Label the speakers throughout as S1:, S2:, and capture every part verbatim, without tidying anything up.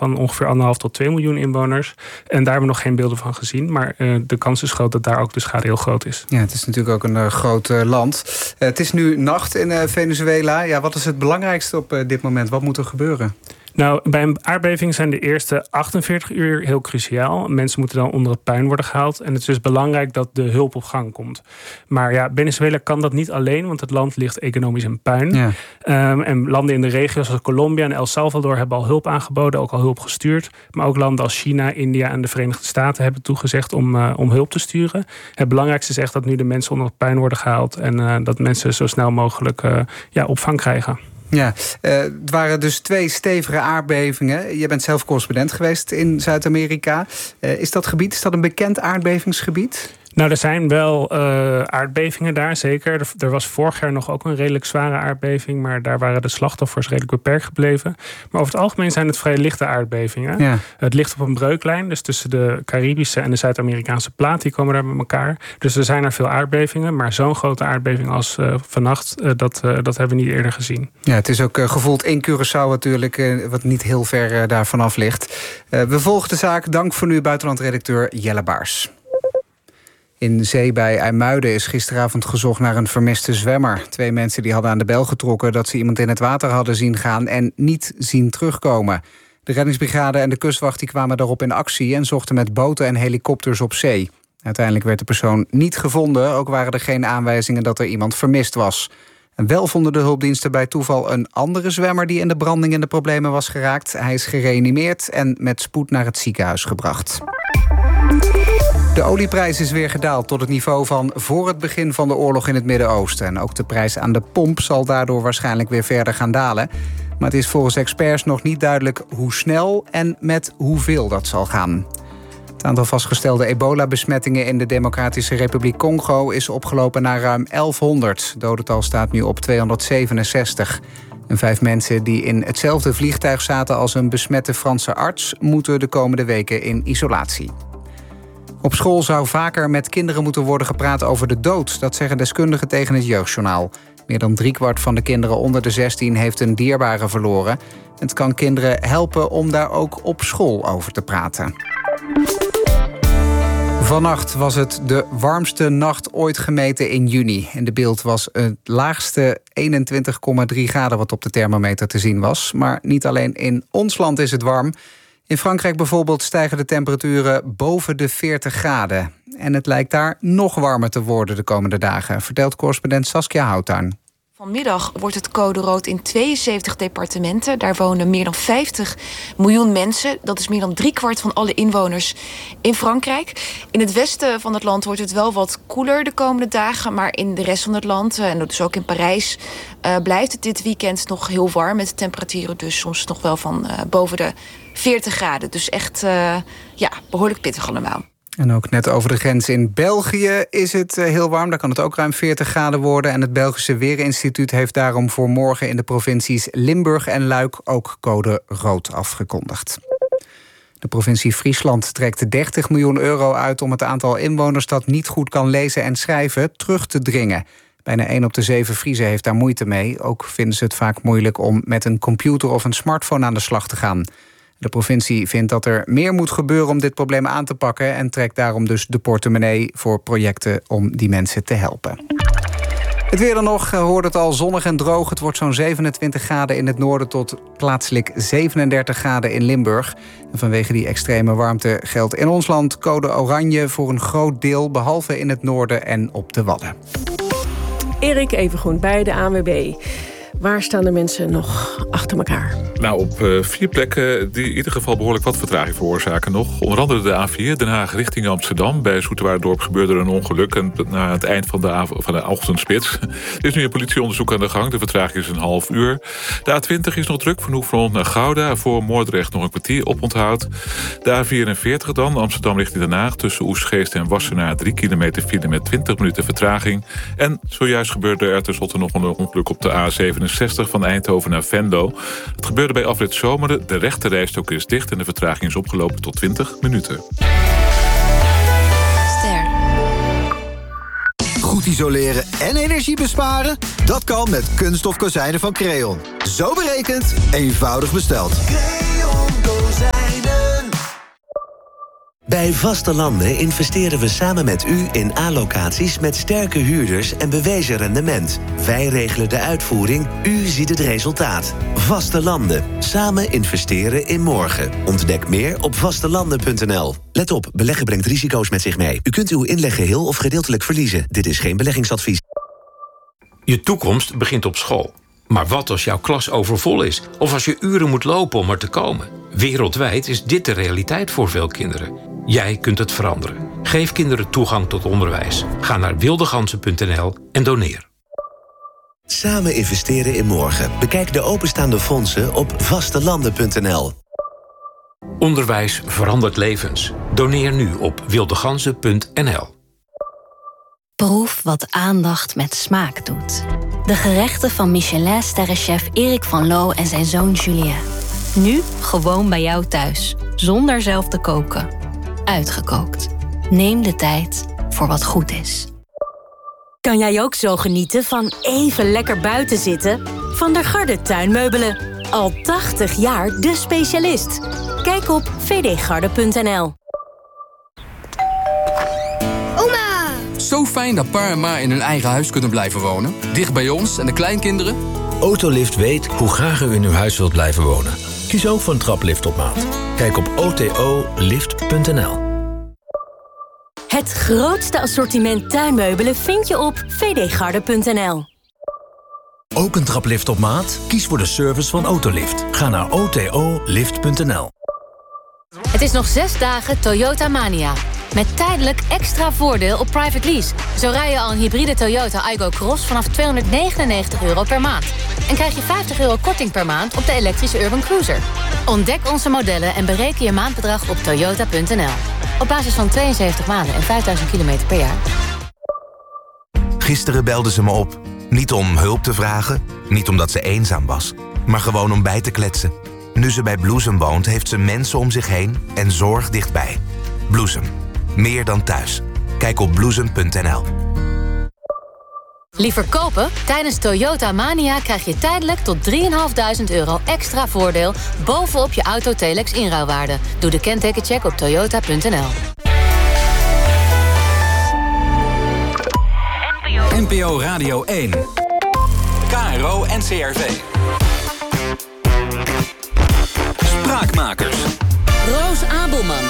S1: van ongeveer anderhalf tot twee miljoen inwoners. En daar hebben we nog geen beelden van gezien. Maar uh, de kans is groot dat daar ook de schade heel groot is.
S2: Ja, het is natuurlijk ook een uh, groot uh, land. Uh, het is nu nacht in uh, Venezuela. Ja, wat is het belangrijkste op uh, dit moment? Wat moet er gebeuren?
S1: Nou, bij een aardbeving zijn de eerste achtenveertig uur heel cruciaal. Mensen moeten dan onder het puin worden gehaald. En het is dus belangrijk dat de hulp op gang komt. Maar ja, Venezuela kan dat niet alleen, want het land ligt economisch in puin. Ja. Um, en landen in de regio zoals Colombia en El Salvador hebben al hulp aangeboden, ook al hulp gestuurd. Maar ook landen als China, India en de Verenigde Staten hebben toegezegd om, uh, om hulp te sturen. Het belangrijkste is echt dat nu de mensen onder het puin worden gehaald en uh, dat mensen zo snel mogelijk uh, ja, opvang krijgen.
S2: Ja, uh, het waren dus twee stevige aardbevingen. Je bent zelf correspondent geweest in Zuid-Amerika. Uh, is dat gebied, is dat een bekend aardbevingsgebied?
S1: Nou, er zijn wel uh, aardbevingen daar, zeker. Er, er was vorig jaar nog ook een redelijk zware aardbeving, maar daar waren de slachtoffers redelijk beperkt gebleven. Maar over het algemeen zijn het vrij lichte aardbevingen. Ja. Het ligt op een breuklijn, dus tussen de Caribische en de Zuid-Amerikaanse plaat, die komen daar met elkaar. Dus er zijn er veel aardbevingen, maar zo'n grote aardbeving als uh, vannacht, uh, dat, uh, dat hebben we niet eerder gezien.
S2: Ja, het is ook uh, gevoeld in Curaçao natuurlijk, uh, wat niet heel ver uh, daar vanaf ligt. Uh, we volgen de zaak. Dank voor nu, buitenlandredacteur Jelle Baars. In zee bij IJmuiden is gisteravond gezocht naar een vermiste zwemmer. Twee mensen die hadden aan de bel getrokken dat ze iemand in het water hadden zien gaan en niet zien terugkomen. De reddingsbrigade en de kustwacht die kwamen daarop in actie en zochten met boten en helikopters op zee. Uiteindelijk werd de persoon niet gevonden, ook waren er geen aanwijzingen dat er iemand vermist was. En wel vonden de hulpdiensten bij toeval een andere zwemmer die in de branding in de problemen was geraakt. Hij is gereanimeerd en met spoed naar het ziekenhuis gebracht. De olieprijs is weer gedaald tot het niveau van voor het begin van de oorlog in het Midden-Oosten. En ook de prijs aan de pomp zal daardoor waarschijnlijk weer verder gaan dalen. Maar het is volgens experts nog niet duidelijk hoe snel en met hoeveel dat zal gaan. Het aantal vastgestelde ebola-besmettingen in de Democratische Republiek Congo is opgelopen naar ruim elfhonderd. Het dodental staat nu op tweehonderdzevenenzestig. En vijf mensen die in hetzelfde vliegtuig zaten als een besmette Franse arts moeten de komende weken in isolatie. Op school zou vaker met kinderen moeten worden gepraat over de dood. Dat zeggen deskundigen tegen het Jeugdjournaal. Meer dan driekwart van de kinderen onder de zestien heeft een dierbare verloren. Het kan kinderen helpen om daar ook op school over te praten. Vannacht was het de warmste nacht ooit gemeten in juni. In de beeld was het laagste eenentwintig komma drie graden wat op de thermometer te zien was. Maar niet alleen in ons land is het warm. In Frankrijk bijvoorbeeld stijgen de temperaturen boven de veertig graden. En het lijkt daar nog warmer te worden de komende dagen, vertelt correspondent Saskia Houttuin.
S3: Vanmiddag wordt het code rood in tweeënzeventig departementen. Daar wonen meer dan vijftig miljoen mensen. Dat is meer dan driekwart van alle inwoners in Frankrijk. In het westen van het land wordt het wel wat koeler de komende dagen. Maar in de rest van het land, en dus ook in Parijs, uh, blijft het dit weekend nog heel warm. Met temperaturen dus soms nog wel van uh, boven de veertig graden. Dus echt uh, ja, behoorlijk pittig allemaal.
S2: En ook net over de grens in België is het heel warm. Daar kan het ook ruim veertig graden worden. En het Belgische Weerinstituut heeft daarom voor morgen in de provincies Limburg en Luik ook code rood afgekondigd. De provincie Friesland trekt dertig miljoen euro uit om het aantal inwoners dat niet goed kan lezen en schrijven terug te dringen. Bijna één op de zeven Friezen heeft daar moeite mee. Ook vinden ze het vaak moeilijk om met een computer of een smartphone aan de slag te gaan. De provincie vindt dat er meer moet gebeuren om dit probleem aan te pakken en trekt daarom dus de portemonnee voor projecten om die mensen te helpen. Het weer dan nog, hoort het al zonnig en droog. Het wordt zo'n zevenentwintig graden in het noorden tot plaatselijk zevenendertig graden in Limburg. En vanwege die extreme warmte geldt in ons land code oranje voor een groot deel, behalve in het noorden en op de Wadden.
S4: Erik Evengroen bij de A N W B. Waar staan de mensen nog achter elkaar?
S5: Nou, op uh, vier plekken die in ieder geval behoorlijk wat vertraging veroorzaken nog. Onder andere de A vier, Den Haag richting Amsterdam. Bij Zoeterwaardendorp gebeurde er een ongeluk en na het eind van de, av- van de ochtendspits. Er is nu een politieonderzoek aan de gang. De vertraging is een half uur. De A twintig is nog druk van Hoefrond naar Gouda. Voor Moordrecht nog een kwartier oponthoud. De A vierenveertig dan, Amsterdam richting Den Haag. Tussen Oegstgeest en Wassenaar drie kilometer file met twintig minuten vertraging. En zojuist gebeurde er tenslotte nog een ongeluk op de A zevenenzestig van Eindhoven naar Venlo. Het gebeurde bij afrit Zomeren. De rechte rijstok is dicht en de vertraging is opgelopen tot twintig minuten.
S6: Ster. Goed isoleren en energie besparen? Dat kan met kunststof kozijnen van Creon. Zo berekend, eenvoudig besteld. Creon kozijnen.
S7: Bij Vaste Landen investeren we samen met u in A-locaties met sterke huurders en bewezen rendement. Wij regelen de uitvoering, u ziet het resultaat. Vaste Landen. Samen investeren in morgen. Ontdek meer op vastelanden punt n l. Let op, beleggen brengt risico's met zich mee. U kunt uw inleg geheel of gedeeltelijk verliezen. Dit is geen beleggingsadvies.
S8: Je toekomst begint op school. Maar wat als jouw klas overvol is? Of als je uren moet lopen om er te komen? Wereldwijd is dit de realiteit voor veel kinderen. Jij kunt het veranderen. Geef kinderen toegang tot onderwijs. Ga naar wildegansen punt n l en doneer.
S7: Samen investeren in morgen. Bekijk de openstaande fondsen op vastelanden punt n l.
S8: Onderwijs verandert levens. Doneer nu op wildegansen punt n l.
S9: Proef wat aandacht met smaak doet. De gerechten van Michelin-sterrenchef Erik van Loo en zijn zoon Julien. Nu gewoon bij jou thuis, zonder zelf te koken. Uitgekookt. Neem de tijd voor wat goed is.
S10: Kan jij ook zo genieten van even lekker buiten zitten? Van der Garde tuinmeubelen. Al tachtig jaar de specialist. Kijk op v d garde punt n l.
S11: Zo fijn dat pa en ma in hun eigen huis kunnen blijven wonen. Dicht bij ons en de kleinkinderen.
S12: Autolift weet hoe graag u in uw huis wilt blijven wonen. Kies ook voor een traplift op maat. Kijk op o t o lift punt n l.
S10: Het grootste assortiment tuinmeubelen vind je op v d garde punt n l.
S12: Ook een traplift op maat? Kies voor de service van Autolift. Ga naar o t o lift punt n l.
S13: Het is nog zes dagen Toyota Mania. Met tijdelijk extra voordeel op private lease. Zo rij je al een hybride Toyota Aygo Cross vanaf tweehonderdnegenennegentig euro per maand. En krijg je vijftig euro korting per maand op de elektrische Urban Cruiser. Ontdek onze modellen en bereken je maandbedrag op toyota punt n l. Op basis van tweeënzeventig maanden en vijfduizend kilometer per jaar.
S14: Gisteren belde ze me op. Niet om hulp te vragen, niet omdat ze eenzaam was, maar gewoon om bij te kletsen. Nu ze bij Bloesem woont, heeft ze mensen om zich heen en zorg dichtbij. Bloesem. Meer dan thuis. Kijk op bloesem punt n l.
S13: Liever kopen? Tijdens Toyota Mania krijg je tijdelijk tot drieduizend vijfhonderd euro extra voordeel bovenop je auto Telex inruilwaarde. Doe de kentekencheck op toyota punt n l.
S15: N P O Radio één. K R O N C R V. Spraakmakers.
S10: Roos Abelman.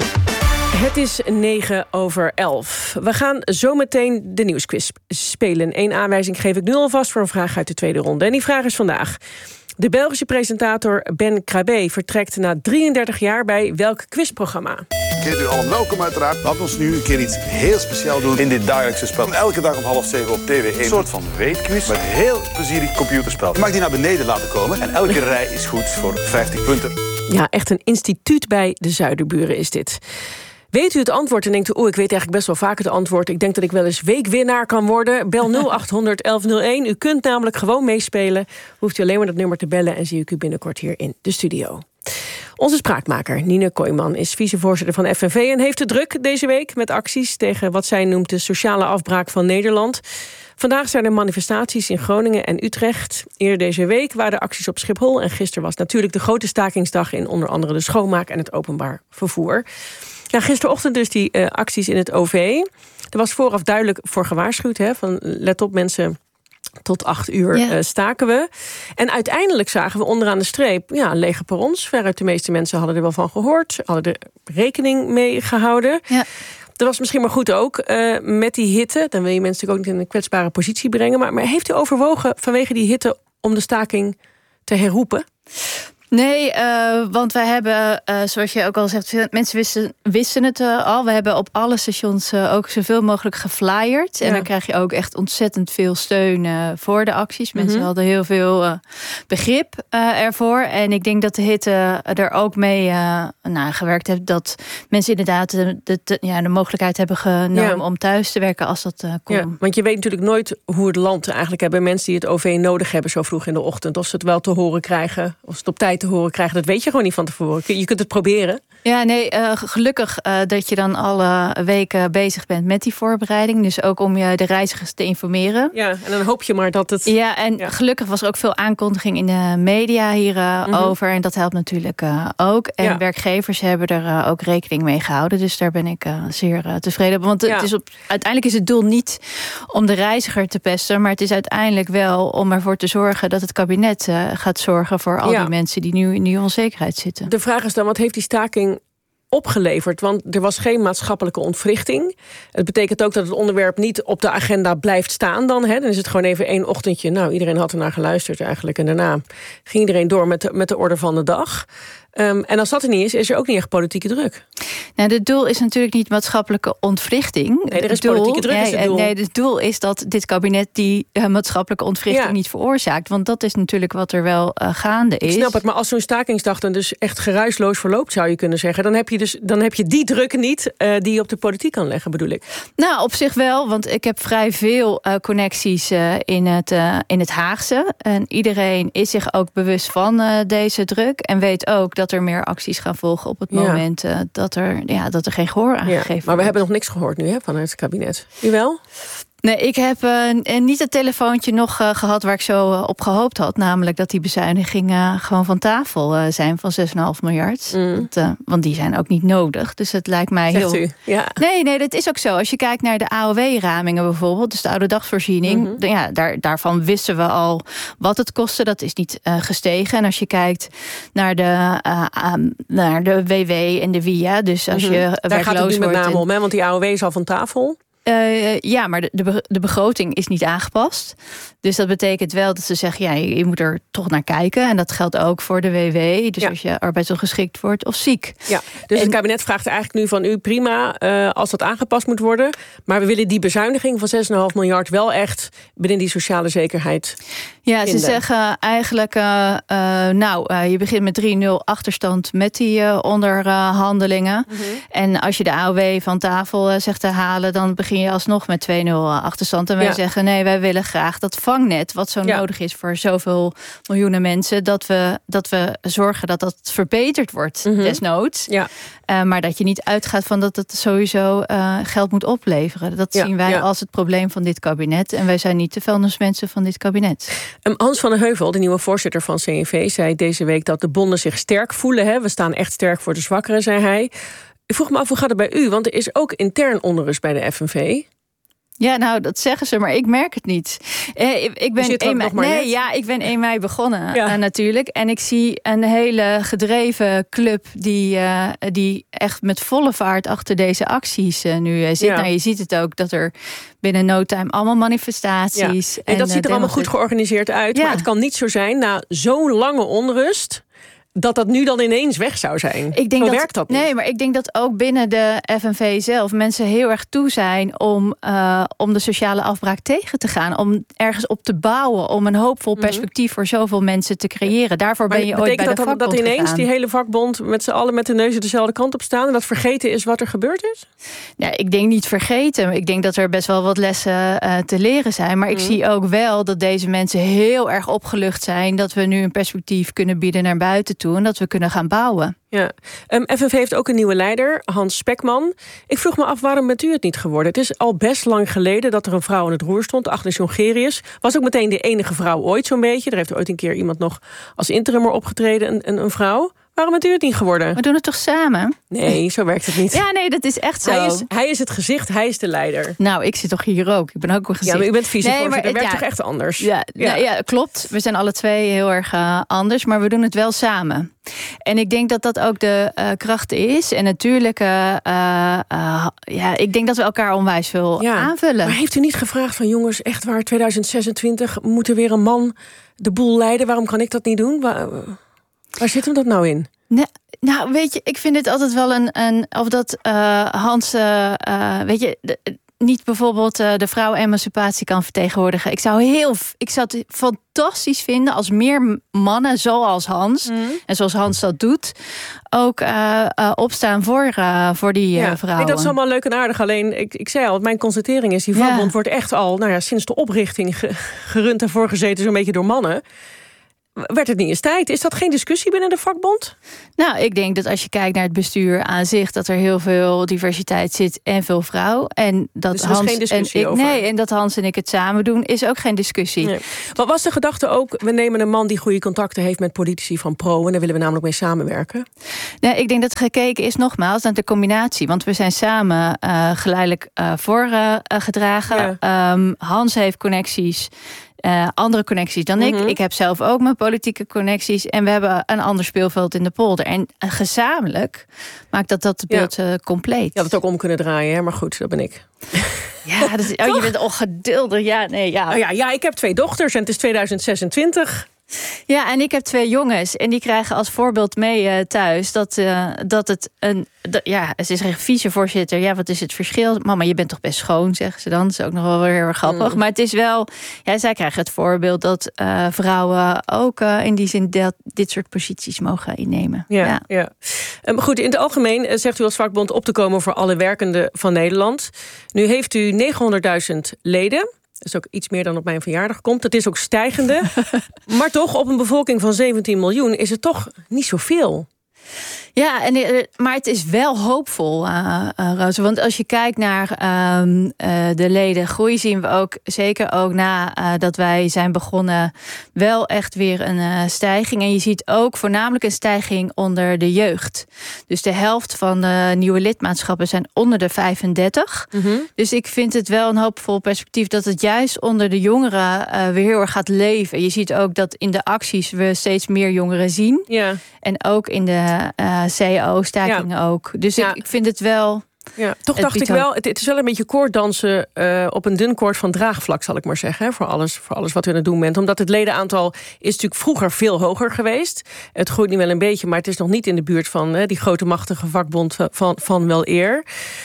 S4: Het is negen over elf. We gaan zometeen de nieuwsquiz spelen. Eén aanwijzing geef ik nu alvast voor een vraag uit de tweede ronde. En die vraag is vandaag. De Belgische presentator Ben Krabbe vertrekt na drieëndertig jaar bij welk quizprogramma?
S16: Heet u allen welkom uiteraard. Laten we ons nu een keer iets heel speciaals doen in dit dagelijkse spel. Elke dag om half zeven op T V één. Een soort van weetquiz met heel plezierig computerspel. Je mag die naar beneden laten komen en elke rij is goed voor vijftig punten.
S4: Ja, echt een instituut bij de Zuiderburen is dit. Weet u het antwoord en denkt u, oh, ik weet eigenlijk best wel vaak het antwoord. Ik denk dat ik wel eens weekwinnaar kan worden. Bel nul acht honderd elf nul één. U kunt namelijk gewoon meespelen. Hoeft u alleen maar dat nummer te bellen en zie ik u binnenkort hier in de studio. Onze spraakmaker Nine Kooijman is vicevoorzitter van F N V en heeft het druk deze week met acties tegen wat zij noemt de sociale afbraak van Nederland. Vandaag zijn er manifestaties in Groningen en Utrecht. Eerder deze week waren er acties op Schiphol en gisteren was natuurlijk de grote stakingsdag in onder andere de schoonmaak en het openbaar vervoer. Ja, gisterochtend dus die uh, acties in het O V. Er was vooraf duidelijk voor gewaarschuwd, hè, van let op mensen, tot acht uur ja. uh, staken we. En uiteindelijk zagen we onderaan de streep, ja, lege perrons. Veruit de meeste mensen hadden er wel van gehoord, hadden er rekening mee gehouden. Ja. Dat was misschien maar goed ook, uh, met die hitte. Dan wil je mensen natuurlijk ook niet in een kwetsbare positie brengen. Maar, maar heeft u overwogen vanwege die hitte om de staking te herroepen?
S17: Nee, uh, want wij hebben, uh, zoals je ook al zegt, mensen wisten, wisten het uh, al. We hebben op alle stations uh, ook zoveel mogelijk geflyerd. Ja. En dan krijg je ook echt ontzettend veel steun uh, voor de acties. Mensen mm-hmm. hadden heel veel uh, begrip uh, ervoor. En ik denk dat de hitte er ook mee uh, nou, gewerkt heeft. Dat mensen inderdaad de, de, de, ja, de mogelijkheid hebben genomen ja. om thuis te werken als dat uh, kon. Ja,
S4: want je weet natuurlijk nooit hoe het land eigenlijk hebben. Mensen die het O V nodig hebben zo vroeg in de ochtend. Of ze het wel te horen krijgen, of ze het op tijd te horen krijgen. Dat weet je gewoon niet van tevoren. Je kunt het proberen.
S17: Ja, nee, uh, gelukkig uh, dat je dan alle weken bezig bent met die voorbereiding. Dus ook om je de reizigers te informeren.
S4: Ja, en dan hoop je maar dat het...
S17: Ja, en ja. gelukkig was er ook veel aankondiging in de media hierover. Uh, mm-hmm. En dat helpt natuurlijk uh, ook. En ja. werkgevers hebben er uh, ook rekening mee gehouden. Dus daar ben ik uh, zeer uh, tevreden op. Want ja. het is op, uiteindelijk is het doel niet om de reiziger te pesten. Maar het is uiteindelijk wel om ervoor te zorgen dat het kabinet uh, gaat zorgen voor al ja. die mensen die nu in die onzekerheid zitten.
S4: De vraag is dan, wat heeft die staking opgeleverd? Want er was geen maatschappelijke ontwrichting. Het betekent ook dat het onderwerp niet op de agenda blijft staan dan. Hè? Dan is het gewoon even één ochtendje. Nou, iedereen had ernaar geluisterd eigenlijk. En daarna ging iedereen door met de, met de orde van de dag. Um, en als dat er niet is, is er ook niet echt politieke druk.
S17: Nou, het doel is natuurlijk niet maatschappelijke ontwrichting.
S4: Nee, er is
S17: doel,
S4: politieke druk.
S17: Nee,
S4: is het doel.
S17: nee, het doel is dat dit kabinet die uh, maatschappelijke ontwrichting ja. niet veroorzaakt. Want dat is natuurlijk wat er wel uh, gaande is.
S4: Ik snap het, maar als zo'n stakingsdag dan dus echt geruisloos verloopt, zou je kunnen zeggen, dan heb je dus dan heb je die druk niet uh, die je op de politiek kan leggen, bedoel ik.
S17: Nou, op zich wel, want ik heb vrij veel uh, connecties uh, in, het, uh, in het Haagse. En iedereen is zich ook bewust van uh, deze druk en weet ook dat er meer acties gaan volgen op het ja. moment uh, dat, er, ja, dat er geen gehoor aangegeven ja, wordt.
S4: Maar we hebben nog niks gehoord nu hè, van het kabinet. U wel?
S17: Nee, ik heb uh, niet het telefoontje nog uh, gehad waar ik zo uh, op gehoopt had. Namelijk dat die bezuinigingen uh, gewoon van tafel uh, zijn van zes komma vijf miljard. Mm. Dat, uh, want die zijn ook niet nodig. Dus het lijkt mij
S4: Zegt
S17: heel...
S4: u? Ja.
S17: Nee, nee, dat is ook zo. Als je kijkt naar de A O W-ramingen bijvoorbeeld, dus de oude dagsvoorziening. Mm-hmm. Ja, daar, daarvan wisten we al wat het kostte. Dat is niet uh, gestegen. En als je kijkt naar de, uh, um, naar de W W en de W I A, dus als
S4: mm-hmm.
S17: je
S4: daar
S17: werkloos
S4: gaat het nu met
S17: wordt...
S4: name om, hè? Want die A O W is al van tafel.
S17: Uh, ja, maar de, de, de begroting is niet aangepast. Dus dat betekent wel dat ze zeggen, ja, je, je moet er toch naar kijken. En dat geldt ook voor de W W. Dus ja. als je arbeidsongeschikt wordt of ziek.
S4: Ja, dus
S17: en,
S4: het kabinet vraagt eigenlijk nu van u, prima, uh, als dat aangepast moet worden. Maar we willen die bezuiniging van zes komma vijf miljard wel echt binnen die sociale zekerheid.
S17: Ja,
S4: vinden.
S17: Ze zeggen eigenlijk, uh, uh, nou, uh, je begint met drie nul achterstand met die uh, onderhandelingen. Uh, mm-hmm. En als je de A O W van tafel uh, zegt te halen, dan begin je alsnog met twee nul achterstand. En wij ja. zeggen, nee, wij willen graag dat vangnet, wat zo ja. nodig is voor zoveel miljoenen mensen, dat we, dat we zorgen dat dat verbeterd wordt, mm-hmm. desnoods.
S4: Ja.
S17: Uh, maar dat je niet uitgaat van dat het sowieso uh, geld moet opleveren. Dat ja. zien wij ja. als het probleem van dit kabinet. En wij zijn niet de vuilnismensen van dit kabinet.
S4: Um, Hans van der Heuvel, de nieuwe voorzitter van C N V, zei deze week dat de bonden zich sterk voelen. Hè? We staan echt sterk voor de zwakkeren, zei hij. Ik vroeg me af, hoe gaat het bij u? Want er is ook intern onrust bij de F N V.
S17: Ja, nou, dat zeggen ze, maar ik merk het niet. Eh, ik, ik ben één mei, nee, net. ja, ik ben één mei begonnen ja. uh, natuurlijk. En ik zie een hele gedreven club die, uh, die echt met volle vaart achter deze acties uh, nu uh, zit. Ja. Nou, je ziet het ook dat er binnen no time allemaal manifestaties.
S4: Ja. En, en dat uh, ziet er allemaal goed georganiseerd uit. Ja. Maar het kan niet zo zijn na zo'n lange onrust dat dat nu dan ineens weg zou zijn.
S17: Ik denk
S4: Hoe
S17: dat,
S4: werkt dat niet?
S17: Nee, maar ik denk dat ook binnen de F N V zelf mensen heel erg toe zijn om, uh, om de sociale afbraak tegen te gaan. Om ergens op te bouwen. Om een hoopvol perspectief voor zoveel mensen te creëren. Daarvoor ben je ooit bij
S4: dat
S17: de vakbond
S4: dat ineens
S17: gegaan.
S4: Die hele vakbond met z'n allen met de neuzen dezelfde kant op staan en dat vergeten is wat er gebeurd is?
S17: Ja, ik denk niet vergeten. Ik denk dat er best wel wat lessen uh, te leren zijn. Maar ik mm. zie ook wel dat deze mensen heel erg opgelucht zijn dat we nu een perspectief kunnen bieden naar buiten toe. En dat we kunnen gaan bouwen.
S4: Ja. Um, F N V heeft ook een nieuwe leider, Hans Spekman. Ik vroeg me af, waarom bent u het niet geworden? Het is al best lang geleden dat er een vrouw aan het roer stond. Agnes Jongerius was ook meteen de enige vrouw ooit zo'n beetje. Er heeft ooit een keer iemand nog als interimmer opgetreden, een, een, een vrouw. Waarom bent u het niet geworden?
S17: We doen het toch samen?
S4: Nee, zo werkt het niet.
S17: Ja, nee, dat is echt zo.
S4: Hij is, hij is het gezicht, hij is de leider.
S17: Nou, ik zit toch hier ook. Ik ben ook een gezicht.
S4: Ja, maar u bent vicevoorzitter, nee, dat werkt
S17: ja,
S4: toch echt anders?
S17: Ja, ja. Nou, ja, klopt. We zijn alle twee heel erg uh, anders, maar we doen het wel samen. En ik denk dat dat ook de uh, kracht is. En natuurlijk, uh, uh, uh, ja, ik denk dat we elkaar onwijs veel ja, aanvullen.
S4: Maar heeft u niet gevraagd van jongens, echt waar, twintig zesentwintig moet er weer een man de boel leiden? Waarom kan ik dat niet doen? Waar, waar zit hem dat nou in?
S17: Nee, nou, weet je, ik vind het altijd wel een... een of dat uh, Hans, uh, uh, weet je... De, niet bijvoorbeeld uh, de vrouwenemancipatie kan vertegenwoordigen. Ik zou, heel, ik zou het fantastisch vinden als meer mannen zoals Hans, mm. en zoals Hans dat doet, ook uh, uh, opstaan voor, uh, voor die uh,
S4: ja.
S17: vrouwen.
S4: Nee, dat is allemaal leuk en aardig. Alleen, ik, ik zei al, mijn constatering is, die vakbond ja. wordt echt al, nou ja, sinds de oprichting ge, gerund en voorgezeten zo'n beetje door mannen. werd het niet eens tijd. Is dat geen discussie binnen de vakbond?
S17: Nou, ik denk dat als je kijkt naar het bestuur aan zich, dat er heel veel diversiteit zit en veel vrouw. En dat
S4: dus er is
S17: Hans
S4: geen discussie
S17: en ik,
S4: over?
S17: Nee, en dat Hans en ik het samen doen, is ook geen discussie.
S4: Nee. Wat was de gedachte ook, we nemen een man die goede contacten heeft met politici van Pro, en daar willen we namelijk mee samenwerken?
S17: Nee, ik denk dat gekeken is nogmaals naar de combinatie. Want we zijn samen uh, geleidelijk uh, voorgedragen. Ja. Um, Hans heeft connecties. Uh, andere connecties dan mm-hmm. ik. Ik heb zelf ook mijn politieke connecties. En we hebben een ander speelveld in de polder. En uh, gezamenlijk maakt dat dat beeld ja. uh, compleet.
S4: Je had het ook om kunnen draaien, hè? Maar goed, dat ben ik.
S17: Ja, dat is, oh, je bent ongeduldig. Ja, nee, ja.
S4: Oh ja, ja, ik heb twee dochters en het is tweeduizend zesentwintig.
S17: Ja, en ik heb twee jongens. En die krijgen als voorbeeld mee uh, thuis dat, uh, dat het een... Dat, ja, ze is een vicevoorzitter. Ja, wat is het verschil? Mama, je bent toch best schoon, zeggen ze dan. Dat is ook nog wel weer heel erg grappig. Mm. Maar het is wel... Ja, zij krijgen het voorbeeld dat uh, vrouwen ook uh, in die zin dat, dit soort posities mogen innemen.
S4: Ja, ja. ja. Um, goed, in het algemeen uh, zegt u als vakbond op te komen voor alle werkenden van Nederland. Nu heeft u negenhonderdduizend leden. Dat is ook iets meer dan op mijn verjaardag komt. Het is ook stijgende. Maar toch, op een bevolking van zeventien miljoen... is het toch niet zoveel.
S17: Ja, en, maar het is wel hoopvol, uh, uh, Roze. Want als je kijkt naar uh, uh, de ledengroei, zien we ook zeker ook na uh, dat wij zijn begonnen wel echt weer een uh, stijging. En je ziet ook voornamelijk een stijging onder de jeugd. Dus de helft van de nieuwe lidmaatschappen zijn onder de vijfendertig. Mm-hmm. Dus ik vind het wel een hoopvol perspectief dat het juist onder de jongeren uh, weer heel erg gaat leven. Je ziet ook dat in de acties we steeds meer jongeren zien.
S4: Ja.
S17: En ook in de uh, C E O-stakingen ja. ook. Dus ja. ik, ik vind het wel...
S4: Ja, toch dacht ik wel, het, het is wel een beetje koorddansen uh, op een dun koord van draagvlak, zal ik maar zeggen, hè, voor alles, voor alles wat we aan het doen bent. Omdat het ledenaantal is natuurlijk vroeger veel hoger geweest. Het groeit nu wel een beetje, maar het is nog niet in de buurt van hè, die grote machtige vakbond van, van wel eer.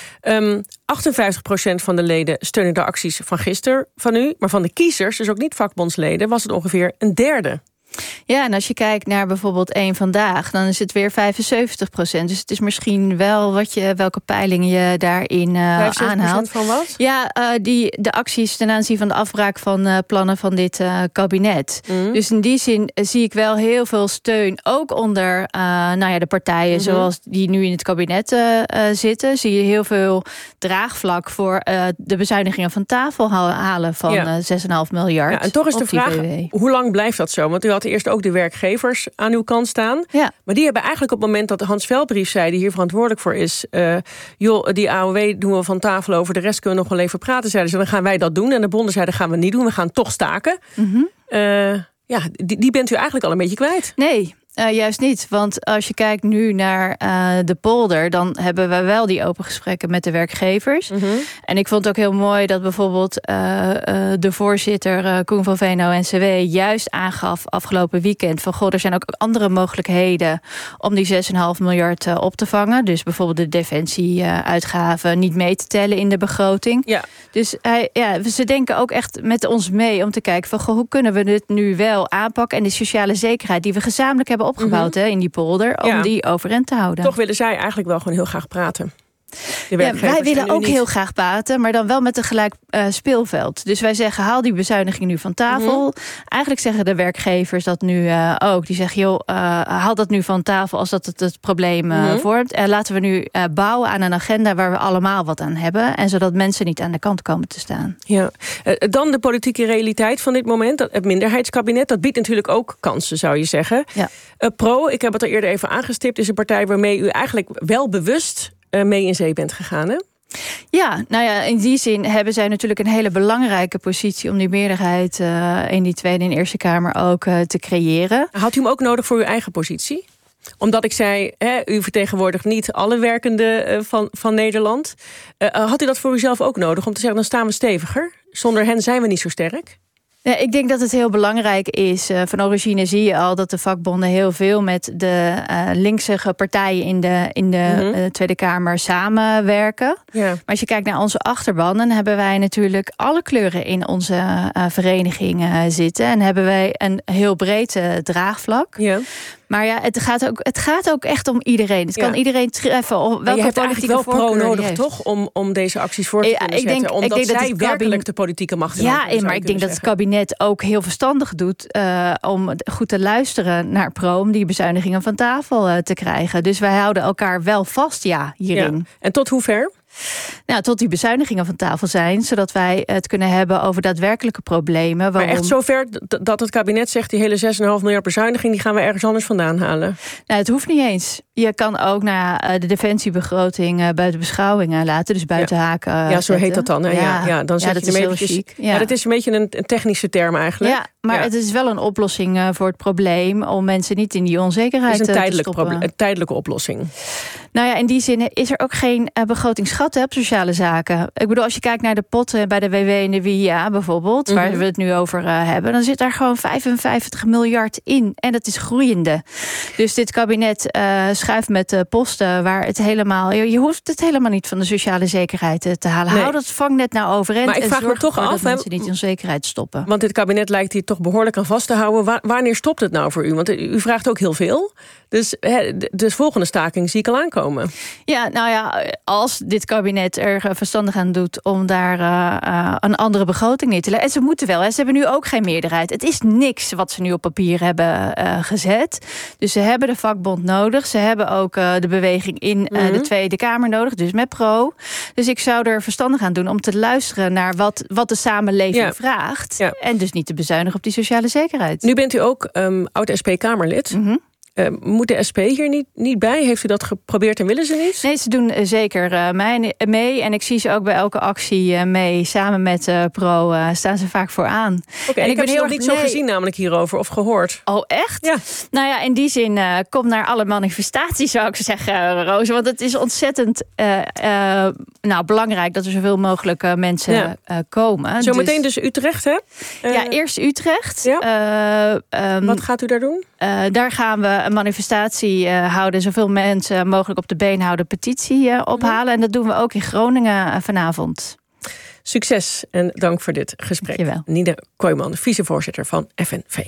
S4: Um, achtenvijftig procent van de leden steunen de acties van gisteren van u. Maar van de kiezers, dus ook niet vakbondsleden, was het ongeveer een derde.
S17: Ja, en als je kijkt naar bijvoorbeeld één Vandaag, dan is het weer vijfenzeventig procent. Dus het is misschien wel wat je, welke peilingen je daarin uh, aanhaalt.
S4: Van wat?
S17: Ja, uh, die, de acties ten aanzien van de afbraak van uh, plannen van dit uh, kabinet. Mm. Dus in die zin uh, zie ik wel heel veel steun, ook onder uh, nou ja, de partijen mm-hmm. zoals die nu in het kabinet uh, uh, zitten. Zie je heel veel draagvlak voor uh, de bezuinigingen van tafel halen van ja. uh, zes komma vijf miljard.
S4: Ja, en toch is de vraag, hoe lang blijft dat zo? Want u had eerst ook de werkgevers aan uw kant staan.
S17: Ja.
S4: Maar die hebben eigenlijk op het moment dat Hans Velbrief zei, die hier verantwoordelijk voor is, uh, joh, die A O W doen we van tafel over, de rest kunnen we nog wel even praten. Zeiden ze, dan gaan wij dat doen. En de bonden zeiden, gaan we niet doen, we gaan toch staken.
S17: Mm-hmm.
S4: Uh, ja, die, die bent u eigenlijk al een beetje kwijt.
S17: Nee. Uh, juist niet, want als je kijkt nu naar uh, de polder, dan hebben we wel die open gesprekken met de werkgevers. Mm-hmm. En ik vond het ook heel mooi dat bijvoorbeeld uh, uh, de voorzitter uh, Koen van V N O N C W juist aangaf afgelopen weekend van goh, er zijn ook andere mogelijkheden om die zes komma vijf miljard uh, op te vangen. Dus bijvoorbeeld de defensieuitgaven uh, niet mee te tellen in de begroting.
S4: Ja.
S17: Dus uh, ja, ze denken ook echt met ons mee om te kijken van goh, hoe kunnen we dit nu wel aanpakken en de sociale zekerheid die we gezamenlijk hebben opgebouwd mm-hmm. hè, in die polder, om ja. die overeind te houden.
S4: Toch willen zij eigenlijk wel gewoon heel graag praten.
S17: Ja, wij willen ook niet. heel graag praten, maar dan wel met een gelijk uh, speelveld. Dus wij zeggen, haal die bezuiniging nu van tafel. Mm-hmm. Eigenlijk zeggen de werkgevers dat nu uh, ook. Die zeggen, joh, uh, haal dat nu van tafel als dat het het probleem uh, mm-hmm. vormt. En laten we nu uh, bouwen aan een agenda waar we allemaal wat aan hebben. En zodat mensen niet aan de kant komen te staan.
S4: Ja. Uh, dan de politieke realiteit van dit moment. Het minderheidskabinet, dat biedt natuurlijk ook kansen, zou je zeggen.
S17: Ja.
S4: Uh, Pro, ik heb het er eerder even aangestipt, is een partij waarmee u eigenlijk wel bewust mee in zee bent gegaan, hè?
S17: Ja, nou ja, in die zin hebben zij natuurlijk een hele belangrijke positie om die meerderheid uh, in die Tweede en Eerste Kamer ook uh, te creëren.
S4: Had u hem ook nodig voor uw eigen positie? Omdat ik zei, hè, u vertegenwoordigt niet alle werkenden uh, van, van Nederland. Uh, had u dat voor uzelf ook nodig om te zeggen, dan staan we steviger? Zonder hen zijn we niet zo sterk?
S17: Ja, ik denk dat het heel belangrijk is. Uh, van origine zie je al dat de vakbonden heel veel met de uh, linkse partijen in de, in de mm-hmm. uh, Tweede Kamer samenwerken.
S4: Ja.
S17: Maar als je kijkt naar onze achterban, dan hebben wij natuurlijk alle kleuren in onze uh, vereniging uh, zitten. En hebben wij een heel breed uh, draagvlak.
S4: Ja.
S17: Maar ja, het gaat ook, het gaat ook echt om iedereen. Het ja. kan iedereen treffen. Welke
S4: je hebt eigenlijk wel Pro nodig,
S17: heeft.
S4: toch? Om, om deze acties voor te
S17: ja,
S4: kunnen
S17: ik denk,
S4: zetten. Omdat
S17: ik denk
S4: zij
S17: dat
S4: werkelijk
S17: kabinet...
S4: de politieke macht
S17: Ja,
S4: hebben,
S17: maar ik denk
S4: zeggen.
S17: dat het kabinet kabinet ook heel verstandig doet uh, om goed te luisteren naar Pro, om die bezuinigingen van tafel uh, te krijgen. Dus wij houden elkaar wel vast, ja, hierin.
S4: Ja. En tot hoever?
S17: Nou, tot die bezuinigingen van tafel zijn, zodat wij het kunnen hebben over daadwerkelijke problemen. Waarom...
S4: Maar echt zover dat het kabinet zegt, die hele zes komma vijf miljard bezuiniging, die gaan we ergens anders vandaan halen?
S17: Nou, het hoeft niet eens. Je kan ook naar de defensiebegroting buiten beschouwing laten, dus buiten
S4: ja.
S17: haken.
S4: Ja, zo
S17: zetten.
S4: heet dat dan. Hè? Ja. Ja, ja, dan zet
S17: ja,
S4: je hem eventjes.
S17: Ja.
S4: ja, dat is een beetje een, een technische term eigenlijk.
S17: Ja, maar
S4: ja.
S17: het is wel een oplossing voor het probleem om mensen niet in die onzekerheid
S4: het is een
S17: te
S4: tijdelijk
S17: stoppen.
S4: Probleem, een tijdelijke oplossing.
S17: Nou ja, in die zin is er ook geen uh, begrotingsgat hè, op sociale zaken. Ik bedoel, als je kijkt naar de potten bij de W W en de W I A bijvoorbeeld, mm-hmm. waar we het nu over uh, hebben, dan zit daar gewoon vijfenvijftig miljard in. En dat is groeiende. Dus dit kabinet uh, schuift met uh, posten waar het helemaal... Je, je hoeft het helemaal niet van de sociale zekerheid uh, te halen. Nee. Hou dat vangnet nou overeind.
S4: Maar ik vraag
S17: en
S4: me toch af,
S17: dat mensen niet in onzekerheid stoppen.
S4: Want dit kabinet lijkt hier toch behoorlijk aan vast te houden. Wa- wanneer stopt het nou voor u? Want u vraagt ook heel veel. Dus he, de, de volgende staking zie ik al aankomen.
S17: Ja, nou ja, als dit kabinet er verstandig aan doet om daar uh, uh, een andere begroting neer te leggen. En ze moeten wel, hè, ze hebben nu ook geen meerderheid. Het is niks wat ze nu op papier hebben uh, gezet. Dus ze hebben de vakbond nodig. Ze hebben ook uh, de beweging in uh, mm-hmm. de Tweede Kamer nodig, dus met Pro. Dus ik zou er verstandig aan doen om te luisteren naar wat, wat de samenleving ja. vraagt. Ja. En dus niet te bezuinigen op die sociale zekerheid.
S4: Nu bent u ook um, oud-S P-Kamerlid. Mm-hmm. Uh, moet de S P hier niet, niet bij? Heeft u dat geprobeerd en willen ze niet?
S17: Nee, ze doen uh, zeker uh, mij, mee. En ik zie ze ook bij elke actie uh, mee. Samen met uh, Pro uh, staan ze vaak vooraan.
S4: Oké, okay, ik, ik heb ze nog niet nee. zo gezien namelijk hierover of gehoord.
S17: Oh, echt?
S4: Ja.
S17: Nou ja, in die zin, uh, kom naar alle manifestaties, zou ik zeggen, uh, Roos. Want het is ontzettend uh, uh, nou, belangrijk dat er zoveel mogelijk uh, mensen ja. uh, komen.
S4: Zometeen dus, dus Utrecht, hè?
S17: Uh, ja, eerst Utrecht.
S4: Ja. Uh, um, Wat gaat u daar doen?
S17: Uh, daar gaan we een manifestatie uh, houden. Zoveel mensen mogelijk op de been houden. Petitie uh, ophalen. Mm. En dat doen we ook in Groningen uh, vanavond.
S4: Succes en dank voor dit gesprek.
S17: Dankjewel.
S4: Nina Kooijman, vicevoorzitter van F N V.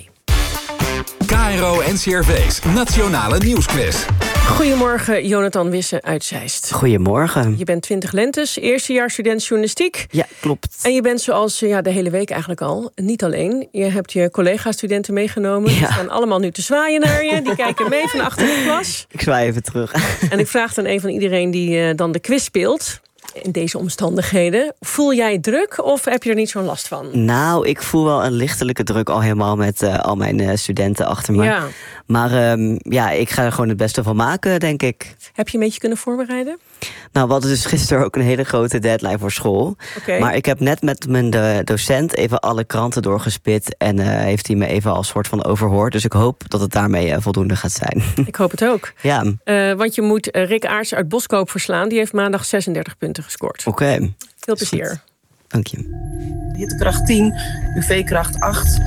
S15: K R O N C R V's Nationale Nieuwsquiz.
S4: Goedemorgen, Jonathan Wisse uit Zeist.
S18: Goedemorgen.
S4: Je bent twintig lentes, eerstejaarsstudent journalistiek.
S18: Ja, klopt.
S4: En je bent zoals ja, de hele week eigenlijk al, niet alleen. Je hebt je collega-studenten meegenomen. Ja. Die staan allemaal nu te zwaaien naar je. Die kijken mee van achter de klas.
S18: Ik zwaai even terug.
S4: En ik vraag dan een van iedereen die uh, dan de quiz speelt. In deze omstandigheden. Voel jij druk of heb je er niet zo'n last van?
S18: Nou, ik voel wel een lichtelijke druk al helemaal met uh, al mijn uh, studenten achter me.
S4: Ja.
S18: Maar um, ja, ik ga er gewoon het beste van maken, denk ik.
S4: Heb je een beetje kunnen voorbereiden?
S18: Nou, we hadden dus gisteren ook een hele grote deadline voor school.
S4: Okay.
S18: Maar ik heb net met mijn de docent even alle kranten doorgespit. En uh, heeft hij me even als soort van overhoord. Dus ik hoop dat het daarmee uh, voldoende gaat zijn.
S4: Ik hoop het ook.
S18: Ja.
S4: Uh, want je moet uh, Rick Aarts uit Boskoop verslaan. Die heeft maandag zesendertig punten gescoord.
S18: Oké. Okay.
S4: Veel plezier.
S18: Dank je.
S19: Hittekracht tien, U V-kracht acht.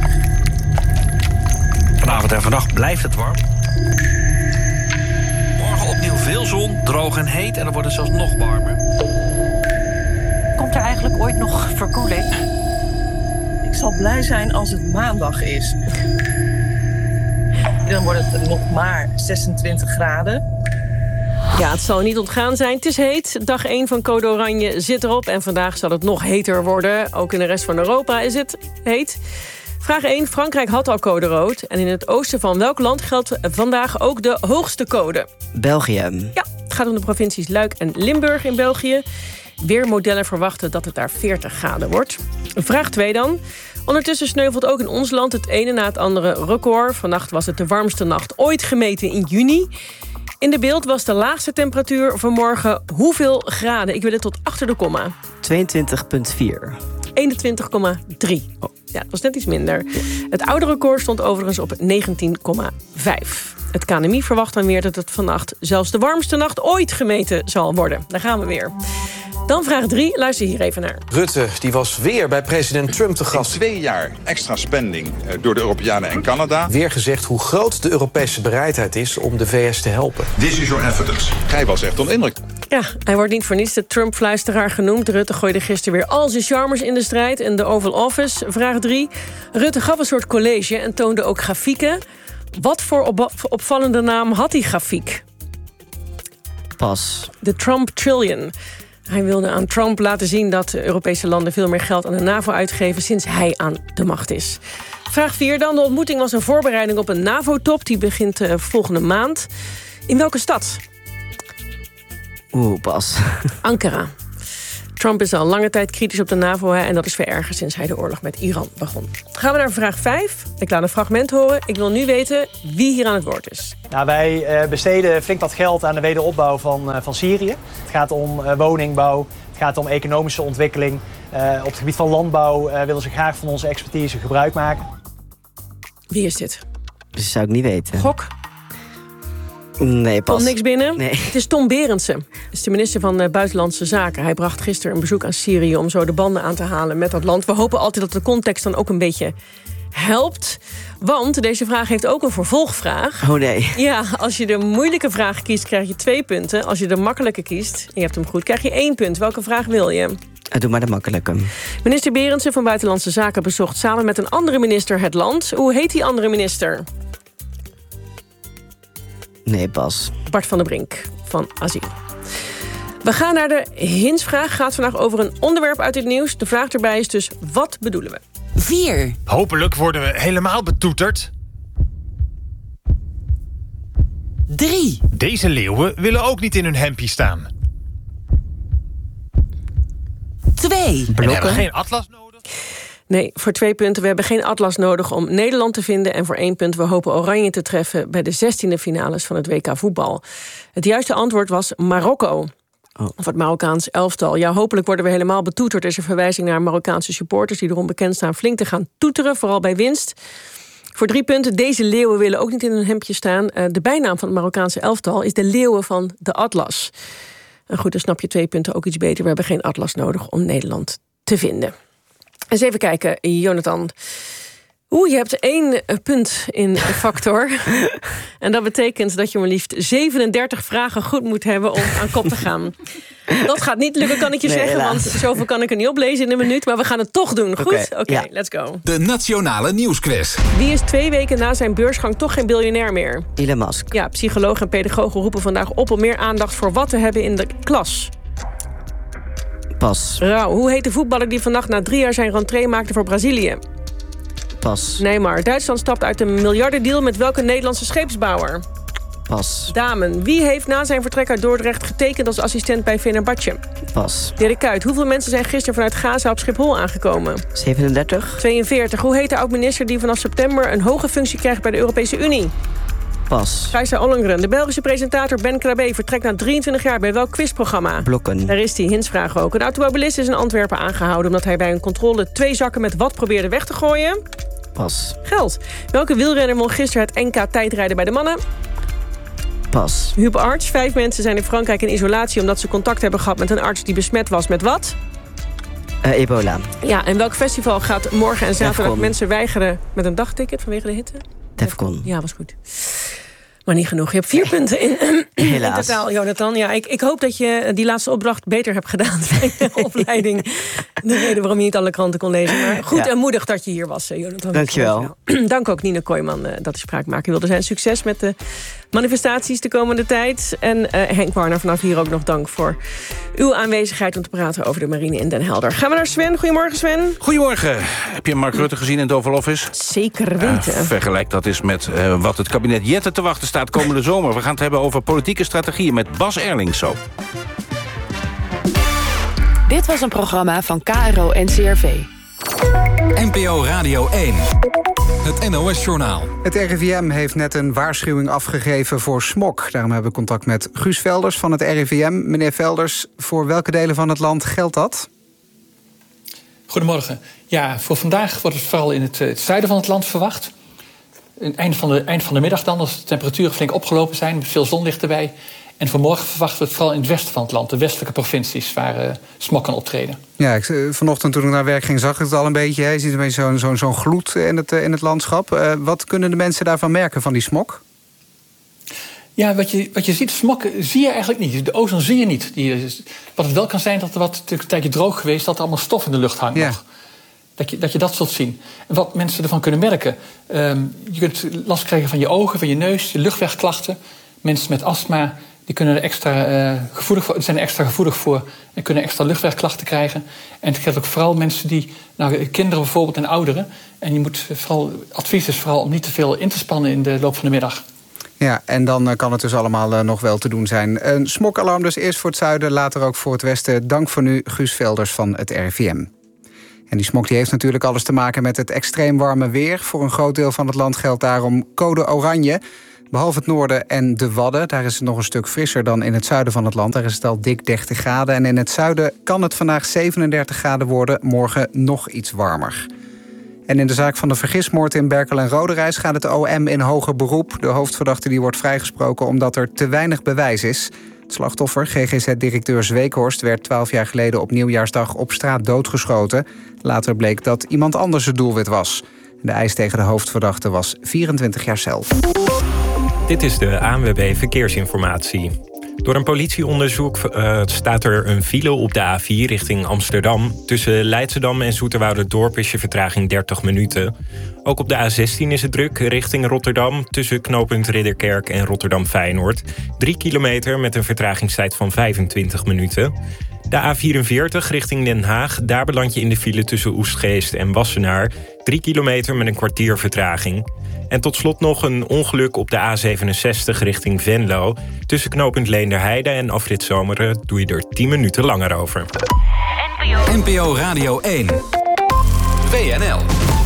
S20: Vanavond en vannacht blijft het warm. Morgen opnieuw veel zon, droog en heet. En dan wordt het zelfs nog warmer.
S19: Komt er eigenlijk ooit nog verkoeling? Ik zal blij zijn als het maandag is. Dan wordt het nog maar zesentwintig graden.
S4: Ja, het zal niet ontgaan zijn. Het is heet. Dag één van Code Oranje zit erop. En vandaag zal het nog heter worden. Ook in de rest van Europa is het heet. Vraag één. Frankrijk had al code rood. En in het oosten van welk land geldt vandaag ook de hoogste code?
S18: België.
S4: Ja, het gaat om de provincies Luik en Limburg in België. Weermodellen verwachten dat het daar veertig graden wordt. Vraag twee dan. Ondertussen sneuvelt ook in ons land het ene na het andere record. Vannacht was het de warmste nacht ooit gemeten in juni. In de beeld was de laagste temperatuur vanmorgen hoeveel graden? Ik wil het tot achter de komma.
S18: tweeëntwintig komma vier.
S4: eenentwintig komma drie. Oh, ja, dat was net iets minder. Ja. Het oude record stond overigens op negentien komma vijf. Het K N M I verwacht dan weer dat het vannacht zelfs de warmste nacht ooit gemeten zal worden. Daar gaan we weer. Dan vraag drie, luister hier even naar.
S21: Rutte die was weer bij president Trump te gast.
S22: In twee jaar extra spending door de Europeanen en Canada.
S21: Weer gezegd hoe groot de Europese bereidheid is om de V S te helpen.
S22: This is your evidence. Hij was echt onder indruk.
S4: Ja, hij wordt niet voor niets de Trump-fluisteraar genoemd. Rutte gooide gisteren weer al zijn charmers in de strijd in de Oval Office. Vraag drie. Rutte gaf een soort college en toonde ook grafieken. Wat voor op- opvallende naam had die grafiek?
S18: Pas.
S4: De Trump Trillion. Hij wilde aan Trump laten zien dat de Europese landen veel meer geld aan de NAVO uitgeven sinds hij aan de macht is. Vraag vier dan. De ontmoeting was een voorbereiding op een NAVO-top. Die begint uh, volgende maand. In welke stad?
S18: Oeh, pas.
S4: Ankara. Trump is al lange tijd kritisch op de NAVO... Hè, en dat is verergerd sinds hij de oorlog met Iran begon. Gaan we naar vraag vijf. Ik laat een fragment horen. Ik wil nu weten wie hier aan het woord is.
S1: Nou, wij uh, besteden flink wat geld aan de wederopbouw van, uh, van Syrië. Het gaat om uh, woningbouw, het gaat om economische ontwikkeling. Uh, op het gebied van landbouw uh, willen ze graag van onze expertise gebruik maken.
S4: Wie is dit?
S18: Dat zou ik niet weten.
S4: Gok?
S18: Nee, pas.
S4: Komt niks binnen?
S18: Nee.
S4: Het is Tom Berendsen. Dat is de minister van Buitenlandse Zaken. Hij bracht gisteren een bezoek aan Syrië om zo de banden aan te halen met dat land. We hopen altijd dat de context dan ook een beetje helpt. Want deze vraag heeft ook een vervolgvraag.
S18: Oh nee.
S4: Ja, als je de moeilijke vraag kiest, krijg je twee punten. Als je de makkelijke kiest, en je hebt hem goed, krijg je één punt. Welke vraag wil je?
S18: Doe maar de makkelijke.
S4: Minister Berendsen van Buitenlandse Zaken bezocht samen met een andere minister het land. Hoe heet die andere minister?
S18: Nee, pas.
S4: Bart van der Brink van Asiel. We gaan naar de hintsvraag. Gaat vandaag over een onderwerp uit het nieuws. De vraag erbij is dus, wat bedoelen we?
S3: Vier. Hopelijk worden we helemaal betoeterd. Drie. Deze leeuwen willen ook niet in hun hempje staan.
S4: Twee.
S3: En we hebben geen atlas nodig.
S4: Nee, voor twee punten. We hebben geen atlas nodig om Nederland te vinden. En voor één punt, we hopen Oranje te treffen bij de zestiende finales van het W K voetbal. Het juiste antwoord was Marokko. Oh. Of het Marokkaans elftal. Ja, hopelijk worden we helemaal betoeterd. Er is een verwijzing naar Marokkaanse supporters die erom bekend staan flink te gaan toeteren, vooral bij winst. Voor drie punten, deze leeuwen willen ook niet in hun hemdje staan. De bijnaam van het Marokkaanse elftal is de leeuwen van de atlas. En goed, dan snap je twee punten ook iets beter. We hebben geen atlas nodig om Nederland te vinden. Eens even kijken, Jonathan. Oeh, je hebt één punt in factor. En dat betekent dat je maar liefst zevenendertig vragen goed moet hebben om aan kop te gaan. Dat gaat niet lukken, kan ik je nee, zeggen. Helaas. Want zoveel kan ik er niet oplezen in een minuut. Maar we gaan het toch doen. Goed? Oké, okay, okay, ja. Let's go.
S15: De Nationale Nieuwsquiz.
S4: Wie is twee weken na zijn beursgang toch geen biljonair meer?
S18: Elon Musk.
S4: Ja, psychologen en pedagogen roepen vandaag op om meer aandacht voor wat te hebben in de klas.
S18: Pas.
S4: Rauw, hoe heet de voetballer die vannacht na drie jaar zijn rentree maakte voor Brazilië?
S18: Pas.
S4: Neymar. Duitsland stapt uit een miljardendeal met welke Nederlandse scheepsbouwer?
S18: Pas.
S4: Damen. Wie heeft na zijn vertrek uit Dordrecht getekend als assistent bij Fenerbahce?
S18: Pas.
S4: Dirk Kuyt. Hoeveel mensen zijn gisteren vanuit Gaza op Schiphol aangekomen?
S18: zevenendertig.
S4: tweeënveertig. Hoe heet de oud-minister die vanaf september een hoge functie krijgt bij de Europese Unie?
S18: Pas.
S4: Gijsa Ollengren. De Belgische presentator Ben Krabbe vertrekt na drieëntwintig jaar bij welk quizprogramma?
S18: Blokken.
S4: Daar is die hintsvraag ook. Een automobilist is in Antwerpen aangehouden omdat hij bij een controle twee zakken met wat probeerde weg te gooien?
S18: Pas.
S4: Geld. Welke wielrenner won gisteren het N K tijdrijden bij de mannen?
S18: Pas.
S4: Huub Arts. Vijf mensen zijn in Frankrijk in isolatie omdat ze contact hebben gehad met een arts die besmet was met wat?
S18: Uh, ebola.
S4: Ja, en welk festival gaat morgen en zaterdag
S18: Defcon.
S4: mensen weigeren met een dagticket vanwege de hitte?
S18: Defcon.
S4: Ja, was goed. Maar niet genoeg. Je hebt vier punten in, in totaal, Jonathan. Ja, ik, ik hoop dat je die laatste opdracht beter hebt gedaan bij de opleiding. De reden waarom je niet alle kranten kon lezen. Maar goed ja. en moedig dat je hier was, Jonathan.
S18: Dankjewel.
S4: Dank ook Nina Kooijman uh, dat hij spraak maken wilde zijn. Succes met de manifestaties de komende tijd. En uh, Henk Warner, vanaf hier ook nog dank voor uw aanwezigheid om te praten over de marine in Den Helder. Gaan we naar Sven. Goedemorgen, Sven.
S23: Goedemorgen. Heb je Mark Rutte gezien in het Oval Office?
S4: Zeker weten.
S23: Uh, vergelijk dat eens met uh, wat het kabinet Jette te wachten staat komende zomer. We gaan het hebben over politieke strategieën met Bas Erling zo.
S24: Dit was een programma van K R O N C R V.
S15: N P O Radio één. Het N O S-journaal.
S2: Het R I V M heeft net een waarschuwing afgegeven voor smog. Daarom hebben we contact met Guus Velders van het R I V M. Meneer Velders, voor welke delen van het land geldt dat?
S25: Goedemorgen. Ja, voor vandaag wordt het vooral in het, het zuiden van het land verwacht. Eind van, de, eind van de middag dan, als de temperaturen flink opgelopen zijn, met veel zonlicht erbij. En vanmorgen verwachten we het vooral in het westen van het land, de westelijke provincies, waar uh, smog kan optreden.
S2: Ja, ik, vanochtend toen ik naar werk ging, zag ik het al een beetje. Hè. Je ziet een beetje zo'n zo'n zo'n gloed in het, in het landschap. Uh, wat kunnen de mensen daarvan merken, van die smog?
S25: Ja, wat je, wat je ziet, smog zie je eigenlijk niet. De ozon zie je niet. Die, wat het wel kan zijn, dat er wat een tijdje droog geweest, dat er allemaal stof in de lucht hangt ja. nog. Dat je, dat je dat zult zien. En wat mensen ervan kunnen merken. Um, je kunt last krijgen van je ogen, van je neus, je luchtwegklachten. Mensen met astma Die kunnen er extra, uh, gevoelig voor, zijn er extra gevoelig voor en kunnen extra luchtwegklachten krijgen. En het geldt ook vooral mensen die, nou, kinderen bijvoorbeeld en ouderen. En je moet vooral, advies is vooral om niet te veel in te spannen in de loop van de middag.
S2: Ja, en dan kan het dus allemaal uh, nog wel te doen zijn. Een smokalarm dus eerst voor het zuiden, later ook voor het westen. Dank voor nu, Guus Velders van het R I V M. En die smok die heeft natuurlijk alles te maken met het extreem warme weer. Voor een groot deel van het land geldt daarom code oranje. Behalve het noorden en de Wadden, daar is het nog een stuk frisser dan in het zuiden van het land. Daar is het al dik dertig graden. En in het zuiden kan het vandaag zevenendertig graden worden, morgen nog iets warmer. En in de zaak van de vergismoord in Berkel en Roderijs gaat het O M in hoger beroep. De hoofdverdachte die wordt vrijgesproken omdat er te weinig bewijs is. Het slachtoffer, G G Z-directeur Zweekhorst, werd twaalf jaar geleden op Nieuwjaarsdag op straat doodgeschoten. Later bleek dat iemand anders het doelwit was. De eis tegen de hoofdverdachte was vierentwintig jaar cel.
S5: Dit is de A N W B Verkeersinformatie. Door een politieonderzoek uh, staat er een file op de A vier richting Amsterdam. Tussen Leidschendam en Zoeterwouderdorp is je vertraging dertig minuten. Ook op de A zestien is het druk richting Rotterdam. Tussen knooppunt Ridderkerk en Rotterdam-Feyenoord. Drie kilometer met een vertragingstijd van vijfentwintig minuten. De A vierenveertig richting Den Haag. Daar beland je in de file tussen Oestgeest en Wassenaar. Drie kilometer met een kwartier vertraging. En tot slot nog een ongeluk op de A zevenenzestig richting Venlo. Tussen knooppunt Leenderheide en afrit Zomeren doe je er tien minuten langer over.
S15: N P O Radio één. W N L.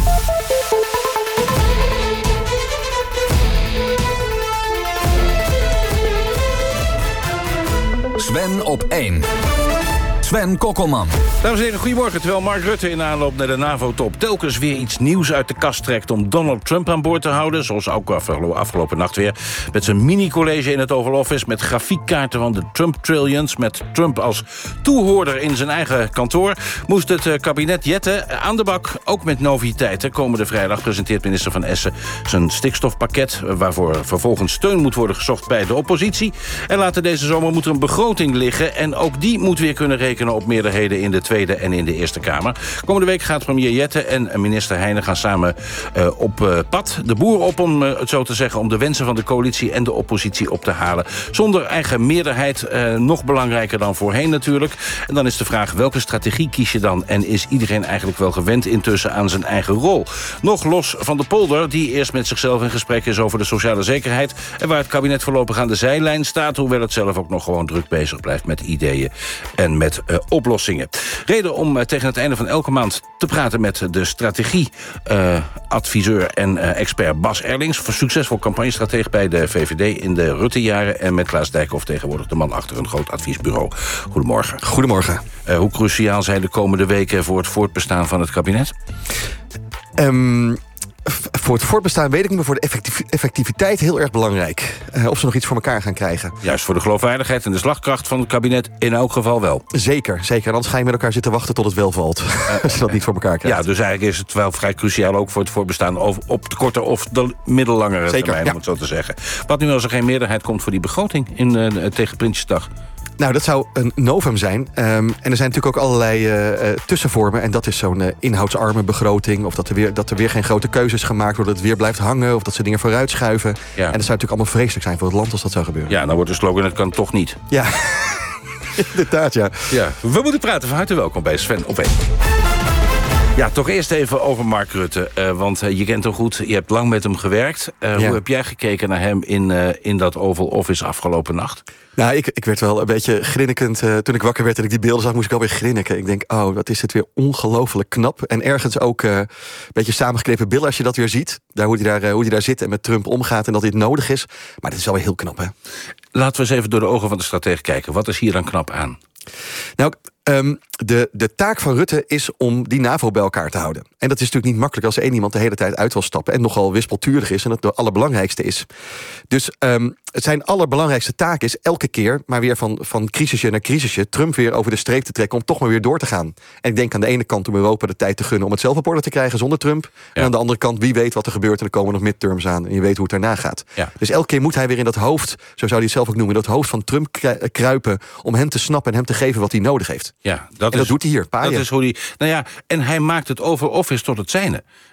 S15: Sven op één. Sven Kokkelman.
S23: Dames en heren, goedemorgen. Terwijl Mark Rutte in aanloop naar de NAVO-top telkens weer iets nieuws uit de kast trekt om Donald Trump aan boord te houden, zoals ook afgelopen nacht weer, met zijn mini-college in het Oval Office, met grafiekkaarten van de Trump Trillions, met Trump als toehoorder in zijn eigen kantoor, moest het kabinet Jette aan de bak, ook met noviteiten. Komende vrijdag presenteert minister Van Essen zijn stikstofpakket, waarvoor vervolgens steun moet worden gezocht bij de oppositie. En later deze zomer moet er een begroting liggen en ook die moet weer kunnen rekenen op meerderheden in de Tweede en in de Eerste Kamer. Komende week gaat premier Jette en minister Heijnen gaan samen uh, op uh, pad. De boer op, om uh, het zo te zeggen, om de wensen van de coalitie en de oppositie op te halen. Zonder eigen meerderheid, uh, nog belangrijker dan voorheen natuurlijk. En dan is de vraag, welke strategie kies je dan? En is iedereen eigenlijk wel gewend intussen aan zijn eigen rol? Nog los van de polder, die eerst met zichzelf in gesprek is over de sociale zekerheid en waar het kabinet voorlopig aan de zijlijn staat, hoewel het zelf ook nog gewoon druk bezig blijft met ideeën en met uh, oplossingen. Reden om uh, tegen het einde van elke maand te praten met de strategie-adviseur uh, en uh, expert Bas Erlings, voor succesvol campagnestratege bij de V V D in de Rutte-jaren, en met Klaas Dijkhoff, tegenwoordig de man achter een groot adviesbureau. Goedemorgen.
S6: Goedemorgen.
S23: Uh, hoe cruciaal zijn de komende weken voor het voortbestaan van het kabinet?
S6: Um... Voor het voortbestaan weet ik niet, maar voor de effectiv- effectiviteit heel erg belangrijk. Uh, of ze nog iets voor elkaar gaan krijgen.
S23: Juist voor de geloofwaardigheid en de slagkracht van het kabinet in elk geval wel.
S6: Zeker, zeker. En anders ga je met elkaar zitten wachten tot het wel valt. Uh, Als je dat niet voor elkaar krijgt.
S23: Ja, dus eigenlijk is het wel vrij cruciaal ook voor het voortbestaan op de korte of de middellangere
S6: zeker,
S23: termijn,
S6: ja.
S23: om het zo te zeggen. Wat nu als er geen meerderheid komt voor die begroting in, uh, tegen Prinsjesdag?
S6: Nou, dat zou een novum zijn. Um, en er zijn natuurlijk ook allerlei uh, uh, tussenvormen. En dat is zo'n uh, inhoudsarme begroting. Of dat er, weer, dat er weer geen grote keuzes gemaakt worden. Dat het weer blijft hangen. Of dat ze dingen vooruit schuiven. Ja. En dat zou natuurlijk allemaal vreselijk zijn voor het land als dat zou gebeuren.
S23: Ja, dan wordt de slogan, het kan toch niet.
S6: Ja, inderdaad, ja.
S23: ja. We moeten praten. Van harte welkom bij Sven op één. Ja, toch eerst even over Mark Rutte. Uh, want uh, je kent hem goed, je hebt lang met hem gewerkt. Uh, ja. Hoe heb jij gekeken naar hem in, uh, in dat Oval Office afgelopen nacht?
S6: Nou, ik, ik werd wel een beetje grinnikend. Uh, toen ik wakker werd en ik die beelden zag, moest ik alweer grinniken. Ik denk, oh, wat is het weer ongelooflijk knap. En ergens ook uh, een beetje samengeknepen billen als je dat weer ziet. Daar, hoe hij daar, uh, hoe hij daar zit en met Trump omgaat en dat dit nodig is. Maar dit is wel weer heel knap, hè?
S23: Laten we eens even door de ogen van de stratege kijken. Wat is hier dan knap aan?
S6: Nou, um, de, de taak van Rutte is om die NAVO bij elkaar te houden. En dat is natuurlijk niet makkelijk als er één iemand de hele tijd uit wil stappen en nogal wispelturig is en het de allerbelangrijkste is. Dus um, het zijn allerbelangrijkste taak is elke keer maar weer van, van crisisje naar crisisje Trump weer over de streep te trekken om toch maar weer door te gaan. En ik denk aan de ene kant om Europa de tijd te gunnen om het zelf op orde te krijgen zonder Trump. Ja. En aan de andere kant, wie weet wat er gebeurt en er komen nog midterms aan en je weet hoe het daarna gaat. Ja. Dus elke keer moet hij weer in dat hoofd, zo zou hij het zelf ook noemen, dat hoofd van Trump kruipen om hem te snappen en hem te geven wat hij nodig heeft.
S23: Ja, dat,
S6: en dat
S23: is,
S6: doet hij hier. Paaien.
S23: Dat is hoe hij. Nou ja, en hij maakt het Oval Office tot het zijne.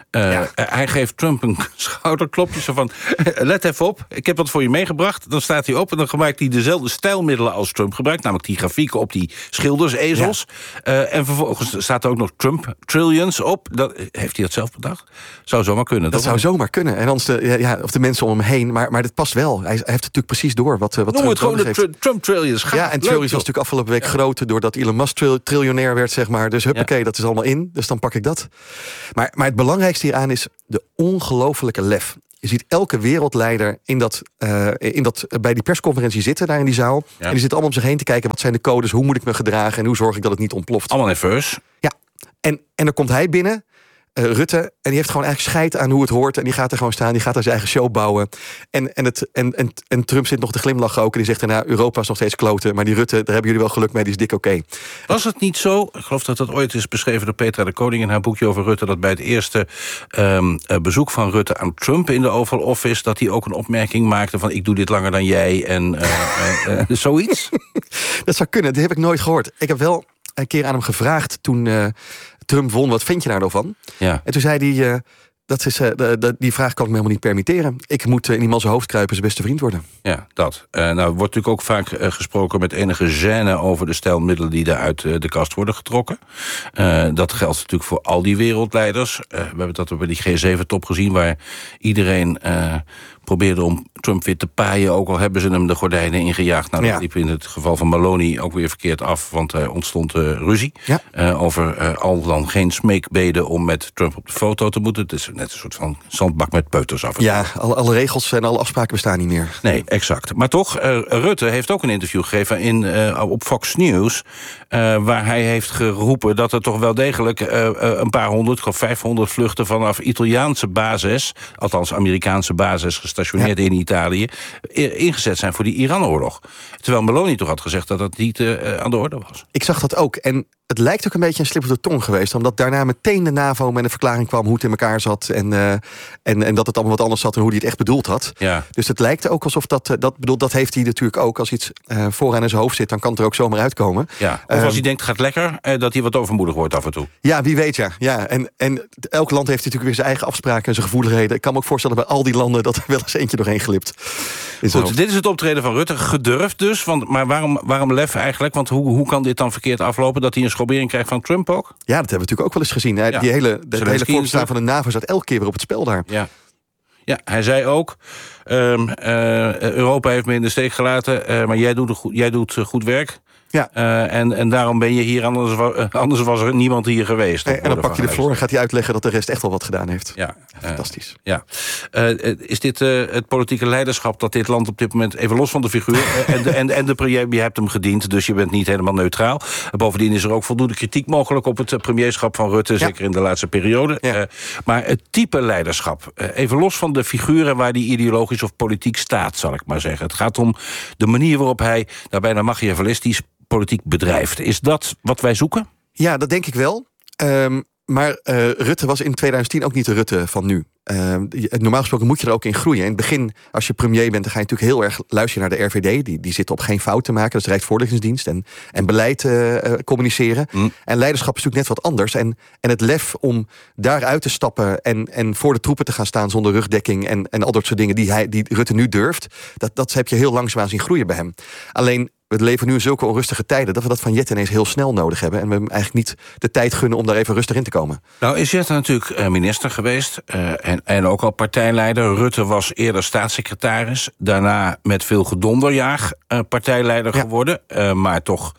S23: Uh, ja. uh, hij geeft Trump een schouderklopje. Zo van, let even op, ik heb wat voor je meegebracht. Dan staat hij op en dan gebruikt hij dezelfde stijlmiddelen als Trump gebruikt. Namelijk die grafieken op die schilders, ezels. Ja. Uh, en vervolgens staat er ook nog Trump Trillions op. Dat, heeft hij dat zelf bedacht? Zou zomaar kunnen.
S6: Dat zou zomaar kunnen. En anders de, ja, of de mensen om hem heen. Maar, maar dit past wel. Hij, hij heeft natuurlijk precies door wat, wat
S23: Noem
S6: Trump
S23: het gewoon de
S6: heeft.
S23: Trump Trillions.
S6: Ga, ja, en Trillions was natuurlijk afgelopen week ja. groter... doordat Elon Musk tril, triljonair werd, zeg maar. Dus huppakee, ja. dat is allemaal in. Dus dan pak ik dat. Maar, maar het belangrijkste hieraan is de ongelofelijke lef. Je ziet elke wereldleider in dat, uh, in dat, bij die persconferentie zitten, daar in die zaal. Ja. En die zitten allemaal om zich heen te kijken, wat zijn de codes, hoe moet ik me gedragen en hoe zorg ik dat het niet ontploft.
S23: Allemaal nerveus.
S6: Ja, en, en dan komt hij binnen, uh, Rutte, en die heeft gewoon eigenlijk scheid aan hoe het hoort. En die gaat er gewoon staan, die gaat er zijn eigen show bouwen. En, en, het, en, en, en Trump zit nog te glimlachen ook en die zegt daarna, Europa is nog steeds kloten, maar die Rutte, daar hebben jullie wel geluk mee, die is dik oké. Okay.
S23: Was het niet zo, ik geloof dat dat ooit is beschreven door Petra de Koning in haar boekje over Rutte, dat bij het eerste um, bezoek van Rutte aan Trump in de Oval Office, dat hij ook een opmerking maakte van ik doe dit langer dan jij en uh, uh, uh, zoiets?
S6: Dat zou kunnen, dat heb ik nooit gehoord. Ik heb wel een keer aan hem gevraagd toen uh, Trump won, wat vind je daar nou van?
S23: Ja.
S6: En toen zei hij, uh, dat is, uh, de, de, die vraag kan ik me helemaal niet permitteren. Ik moet uh, in iemand zijn hoofd kruipen, zijn beste vriend worden.
S23: Ja, dat. Uh, nou, wordt natuurlijk ook vaak uh, gesproken met enige gêne over de stijlmiddelen die daar uit uh, de kast worden getrokken. Uh, dat geldt natuurlijk voor al die wereldleiders. Uh, we hebben dat bij die G zeven top gezien, waar iedereen Uh, probeerde om Trump weer te paaien, ook al hebben ze hem de gordijnen ingejaagd. Nou, dat ja. liep in het geval van Maloney ook weer verkeerd af, want er ontstond uh, ruzie ja. uh, over uh, al dan geen smeekbeden om met Trump op de foto te moeten. Het is net een soort van zandbak met peuters af.
S6: Ja, alle, alle regels en alle afspraken bestaan niet meer.
S23: Nee, exact. Maar toch, uh, Rutte heeft ook een interview gegeven in, uh, op Fox News, uh, waar hij heeft geroepen dat er toch wel degelijk uh, uh, een paar honderd, of vijfhonderd vluchten vanaf Italiaanse basis, althans Amerikaanse basis, gestationeerd ja. in Italië, ingezet zijn voor die Iran-oorlog. Terwijl Meloni toch had gezegd dat dat niet uh, aan de orde was.
S6: Ik zag dat ook. En het lijkt ook een beetje een slip op de tong geweest, omdat daarna meteen de NAVO met een verklaring kwam hoe het in elkaar zat en, uh, en, en dat het allemaal wat anders zat en hoe hij het echt bedoeld had.
S23: Ja.
S6: Dus het lijkt ook alsof dat, dat bedoel, dat heeft hij natuurlijk ook. Als iets uh, vooraan in zijn hoofd zit, dan kan het er ook zomaar uitkomen.
S23: Ja. Of als um, hij denkt, het gaat lekker, uh, dat hij wat overmoedig wordt af en toe.
S6: Ja, wie weet ja. ja. En, en elk land heeft natuurlijk weer zijn eigen afspraken en zijn gevoeligheden. Ik kan me ook voorstellen bij al die landen dat er wel eens eentje doorheen glipt.
S23: Goed, dit is het optreden van Rutte. Gedurfd dus. Want, maar waarom, waarom lef eigenlijk? Want hoe, hoe kan dit dan verkeerd aflopen? Dat hij een schobering krijgt van Trump ook?
S6: Ja, dat hebben we natuurlijk ook wel eens gezien. Ja. Die hele, de, hele voorstaan van de NAVO staat elke keer weer op het spel daar.
S23: Ja, ja hij zei ook, Um, uh, Europa heeft me in de steek gelaten, uh, maar jij doet, goed, jij doet uh, goed werk.
S6: Ja.
S23: Uh, en, en daarom ben je hier, anders, uh, anders was er niemand hier geweest.
S6: En, en dan pak je de vloer en gaat hij uitleggen dat de rest echt wel wat gedaan heeft.
S23: Ja,
S6: ja fantastisch.
S23: Uh, ja. Uh, is dit uh, het politieke leiderschap dat dit land op dit moment, even los van de figuur, uh, en, de, en, en de premier, je hebt hem gediend, dus je bent niet helemaal neutraal. Uh, bovendien is er ook voldoende kritiek mogelijk op het uh, premierschap van Rutte, ja. zeker in de laatste periode. Ja. Uh, maar het type leiderschap, uh, even los van de figuren waar die ideologisch of politiek staat, zal ik maar zeggen. Het gaat om de manier waarop hij, nou bijna machiavellistisch, politiek bedrijft. Is dat wat wij zoeken?
S6: Ja, dat denk ik wel. Um, maar uh, Rutte was in tweeduizend tien ook niet de Rutte van nu. Uh, normaal gesproken moet je er ook in groeien. In het begin, als je premier bent, dan ga je natuurlijk heel erg luisteren naar de R V D. Die, die zit op geen fout te maken. Dat is de Rijksvoorlichtingsdienst. En, en beleid uh, uh, communiceren. Mm. En leiderschap is natuurlijk net wat anders. En, en het lef om daaruit te stappen en, en voor de troepen te gaan staan zonder rugdekking en, en al dat soort dingen die, hij, die Rutte nu durft, dat, dat heb je heel langzaam zien groeien bij hem. Alleen, we leven nu in zulke onrustige tijden dat we dat van Jet ineens heel snel nodig hebben. En we hem eigenlijk niet de tijd gunnen om daar even rustig in te komen.
S23: Nou is Jet natuurlijk uh, minister geweest. Uh, en, en ook al partijleider. Rutte was eerder staatssecretaris. Daarna met veel gedonderjaag uh, partijleider ja. geworden. Uh, maar toch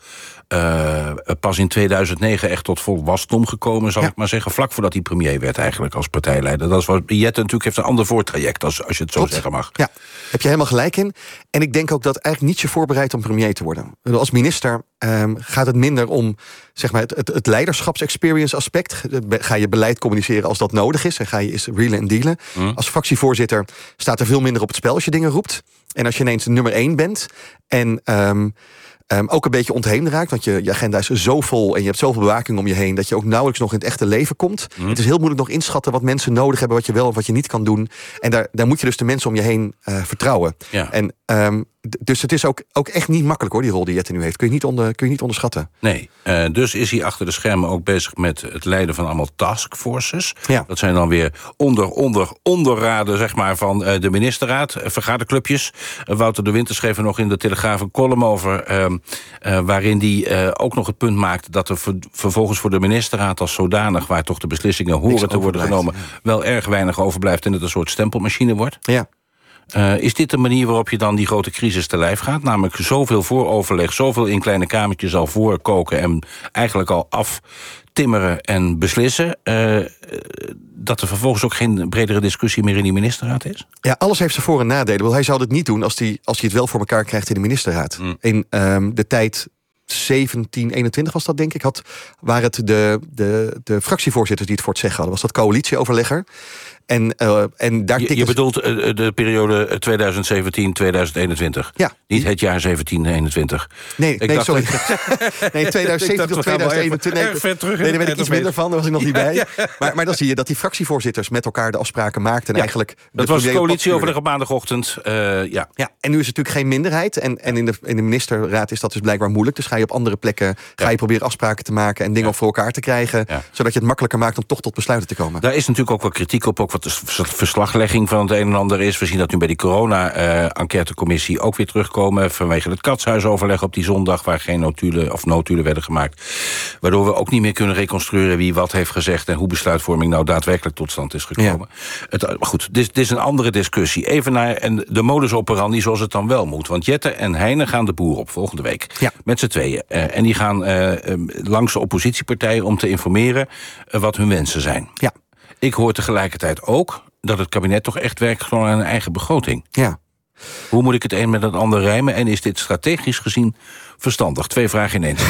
S23: uh, pas in tweeduizend negen echt tot vol wasdom gekomen, zal ja. ik maar zeggen. Vlak voordat hij premier werd eigenlijk als partijleider. Dat was, Jet natuurlijk heeft een ander voortraject, als, als je het zo Klopt. zeggen mag.
S6: Ja, heb je helemaal gelijk in. En ik denk ook dat eigenlijk niet je voorbereidt om premier te worden. Als minister um, gaat het minder om zeg maar, het, het, het leiderschapsexperience aspect. Ga je beleid communiceren als dat nodig is. En ga je eens realen en dealen. Mm. Als fractievoorzitter staat er veel minder op het spel als je dingen roept. En als je ineens nummer één bent en Um, Um, ook een beetje ontheemd raakt, want je, je agenda is zo vol en je hebt zoveel bewaking om je heen dat je ook nauwelijks nog in het echte leven komt. Mm. Het is heel moeilijk nog inschatten wat mensen nodig hebben, wat je wel of wat je niet kan doen. En daar, daar moet je dus de mensen om je heen uh, vertrouwen.
S23: Ja.
S6: En um, dus het is ook, ook echt niet makkelijk hoor, die rol die Jette nu heeft. Kun je niet, onder, kun je niet onderschatten.
S23: Nee, uh, dus is hij achter de schermen ook bezig met het leiden van allemaal taskforces. Ja. Dat zijn dan weer onder, onder, onderraden zeg maar, van uh, de ministerraad. Uh, vergaderclubjes. Uh, Wouter de Winter schreef er nog in de Telegraaf een column over... Uh, uh, waarin hij uh, ook nog het punt maakt... dat er ver, vervolgens voor de ministerraad als zodanig... waar toch de beslissingen horen te worden genomen... Ja. wel erg weinig overblijft en het een soort stempelmachine wordt. Ja. Uh, is dit de manier waarop je dan die grote crisis te lijf gaat? Namelijk zoveel vooroverleg, zoveel in kleine kamertjes al voorkoken... en eigenlijk al aftimmeren en beslissen... Uh, dat er vervolgens ook geen bredere discussie meer in die ministerraad is?
S6: Ja, alles heeft zijn voor- en nadelen. Want hij zou het niet doen als hij, als hij het wel voor elkaar krijgt in de ministerraad. Mm. In um, de tijd... zeventien eenentwintig was dat, denk ik. Had, waren het de, de, de fractievoorzitters die het voor het zeggen hadden. Was dat coalitieoverlegger. En, uh, en daar
S23: je, je bedoelt uh, de periode tweeduizend zeventien tweeduizend eenentwintig? Ja. Niet het jaar zeventien eenentwintig?
S6: Nee,
S23: ik
S6: nee
S23: dacht
S6: sorry.
S23: Dat...
S6: nee, tweeduizend zeventien of tweeduizend eenentwintig. Nee, ver terug nee, daar weet ik iets minder van. Daar was ik nog niet bij. ja. maar, maar dan zie je dat die fractievoorzitters met elkaar de afspraken maakten. En ja. eigenlijk
S23: dat was de coalitieoverleg op maandagochtend. Uh, ja.
S6: ja. En nu is het natuurlijk geen minderheid. En, en in, de, in de ministerraad is dat dus blijkbaar moeilijk. Dus ga je op andere plekken ga je proberen afspraken te maken... en dingen ja. voor elkaar te krijgen. Ja. Zodat je het makkelijker maakt om toch tot besluiten te komen.
S23: Daar is natuurlijk ook wel kritiek op. Ook wat de verslaglegging van het een en ander is. We zien dat nu bij die corona-enquêtecommissie ook weer terugkomen... vanwege het katshuisoverleg op die zondag... waar geen notulen of notulen werden gemaakt. Waardoor we ook niet meer kunnen reconstrueren... wie wat heeft gezegd en hoe besluitvorming nou daadwerkelijk tot stand is gekomen. Ja. Het, maar goed, dit, dit is een andere discussie. Even naar en de modus operandi zoals het dan wel moet. Want Jette en Heine gaan de boer op volgende week. Ja. Met z'n tweeën. Uh, en die gaan uh, langs de oppositiepartijen om te informeren... Uh, wat hun wensen zijn. Ja. Ik hoor tegelijkertijd ook... dat het kabinet toch echt werkt gewoon aan een eigen begroting. Ja. Hoe moet ik het een met het ander rijmen? En is dit strategisch gezien verstandig? Twee vragen in één.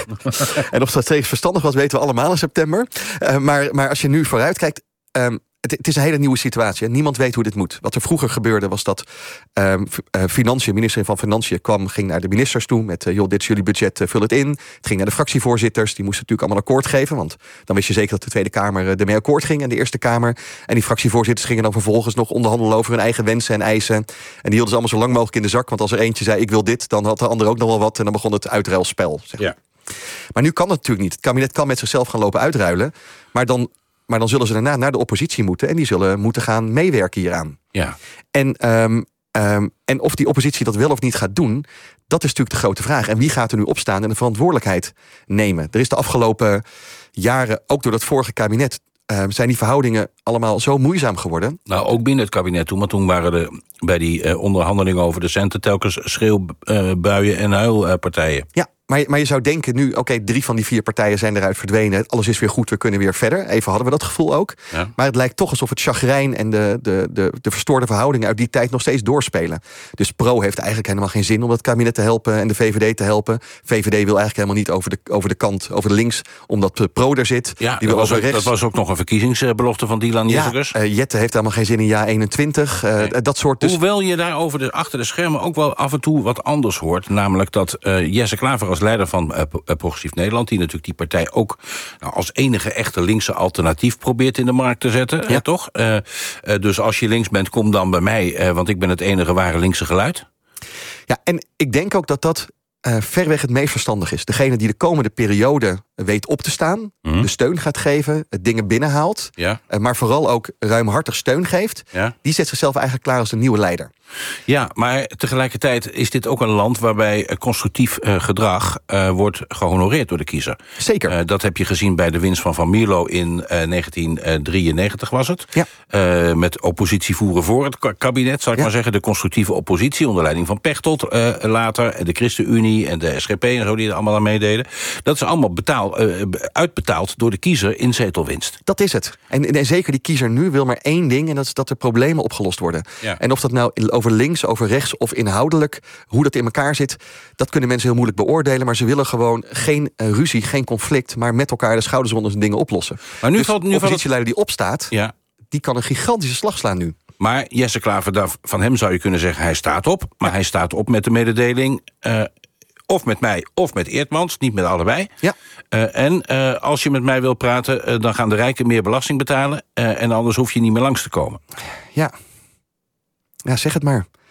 S6: En of strategisch verstandig was, weten we allemaal in september. Uh, maar, maar als je nu vooruit kijkt... Um, Het, het is een hele nieuwe situatie. Niemand weet hoe dit moet. Wat er vroeger gebeurde was dat um, uh, Financiën, minister van Financiën kwam, ging naar de ministers toe met uh, joh, dit is jullie budget, uh, vul het in. Het ging naar de fractievoorzitters, die moesten natuurlijk allemaal akkoord geven, want dan wist je zeker dat de Tweede Kamer uh, ermee akkoord ging en de Eerste Kamer. En die fractievoorzitters gingen dan vervolgens nog onderhandelen over hun eigen wensen en eisen. En die hielden ze allemaal zo lang mogelijk in de zak, want als er eentje zei ik wil dit, dan had de ander ook nog wel wat en dan begon het uitruilspel. Zeg maar. Ja. Maar nu kan het natuurlijk niet. Het kabinet kan met zichzelf gaan lopen uitruilen, maar dan Maar dan zullen ze daarna naar de oppositie moeten... en die zullen moeten gaan meewerken hieraan. Ja. En, um, um, en of die oppositie dat wel of niet gaat doen... dat is natuurlijk de grote vraag. En wie gaat er nu opstaan en de verantwoordelijkheid nemen? Er is de afgelopen jaren, ook door dat vorige kabinet... Uh, zijn die verhoudingen allemaal zo moeizaam geworden?
S23: Nou, ook binnen het kabinet toen. Want toen waren er bij die uh, onderhandelingen over de centen... telkens schreeuwbuien uh, en huilpartijen.
S6: Ja. Maar, maar je zou denken nu, oké, okay, drie van die vier partijen zijn eruit verdwenen. Alles is weer goed, we kunnen weer verder. Even hadden we dat gevoel ook. Ja. Maar het lijkt toch alsof het chagrijn en de, de, de, de verstoorde verhoudingen uit die tijd nog steeds doorspelen. Dus Pro heeft eigenlijk helemaal geen zin om het kabinet te helpen en de V V D te helpen. V V D wil eigenlijk helemaal niet over de, over de kant, over de links, omdat Pro er zit.
S23: Ja,
S6: die
S23: dat,
S6: wil
S23: was ook, dat was ook nog een verkiezingsbelofte van Dylan Jezegus.
S6: Ja, uh, Jette heeft helemaal geen zin in jaar eenentwintig. Uh, nee. Dat soort dus...
S23: Hoewel je daar over de, achter de schermen ook wel af en toe wat anders hoort. Namelijk dat uh, Jesse Klaver als leider van uh, Progressief Nederland, die natuurlijk die partij ook nou, als enige echte linkse alternatief probeert in de markt te zetten, ja. hè, toch? Uh, uh, dus als je links bent, kom dan bij mij, uh, want ik ben het enige ware linkse geluid.
S6: Ja, en ik denk ook dat dat uh, verreweg het meest verstandig is. Degene die de komende periode weet op te staan, mm-hmm. de steun gaat geven, dingen binnenhaalt, ja. uh, maar vooral ook ruimhartig steun geeft, ja. die zet zichzelf eigenlijk klaar als een nieuwe leider.
S23: Ja, maar tegelijkertijd is dit ook een land waarbij constructief uh, gedrag uh, wordt gehonoreerd door de kiezer.
S6: Zeker.
S23: Uh, dat heb je gezien bij de winst van Van Mierlo in uh, negentien drieënnegentig was het. Ja. Uh, met oppositie voeren voor het kabinet, zal ik ja. maar zeggen. De constructieve oppositie onder leiding van Pechtold uh, later. De ChristenUnie en de S G P en zo die er allemaal aan meededen. Dat is allemaal betaal, uh, uitbetaald door de kiezer in zetelwinst.
S6: Dat is het. En, en zeker die kiezer nu wil maar één ding en dat is dat er problemen opgelost worden. Ja. En of dat nou over links, over rechts of inhoudelijk, hoe dat in elkaar zit, dat kunnen mensen heel moeilijk beoordelen, maar ze willen gewoon geen uh, ruzie, geen conflict, maar met elkaar de schouders onder zijn dingen oplossen. Maar nu dus valt, nu de oppositieleider die opstaat, ja. die kan een gigantische slag slaan nu.
S23: Maar Jesse Klaver, van hem zou je kunnen zeggen, hij staat op, maar ja. hij staat op met de mededeling, uh, of met mij, of met Eertmans, niet met allebei. Ja. Uh, en uh, als je met mij wil praten, uh, dan gaan de rijken meer belasting betalen, uh, en anders hoef je niet meer langs te komen.
S6: Ja. Ja, zeg het maar.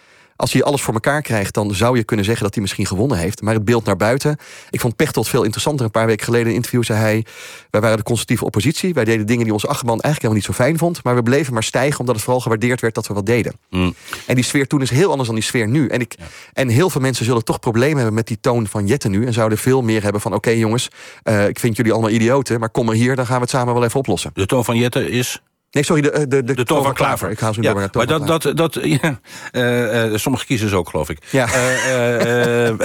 S6: Als hij alles voor elkaar krijgt, dan zou je kunnen zeggen dat hij misschien gewonnen heeft. Maar het beeld naar buiten. Ik vond Pechtold veel interessanter. Een paar weken geleden in een interview zei hij: wij waren de constructieve oppositie. Wij deden dingen die onze achterban eigenlijk helemaal niet zo fijn vond. Maar we bleven maar stijgen omdat het vooral gewaardeerd werd dat we wat deden. Mm. En die sfeer toen is heel anders dan die sfeer nu. En, ik, ja. en heel veel mensen zullen toch problemen hebben met die toon van Jette nu. En zouden veel meer hebben van: oké okay, jongens, uh, ik vind jullie allemaal idioten. Maar kom maar hier, dan gaan we het samen wel even oplossen.
S23: De toon van Jette is...
S6: Nee, sorry, de, de, de,
S23: de toon van Klaver.
S6: Ik ga zo
S23: ja,
S6: door naar
S23: maar dat, dat, dat, ja, uh, uh, sommige kiezers ook, geloof ik.
S6: Ja.
S23: Uh, uh,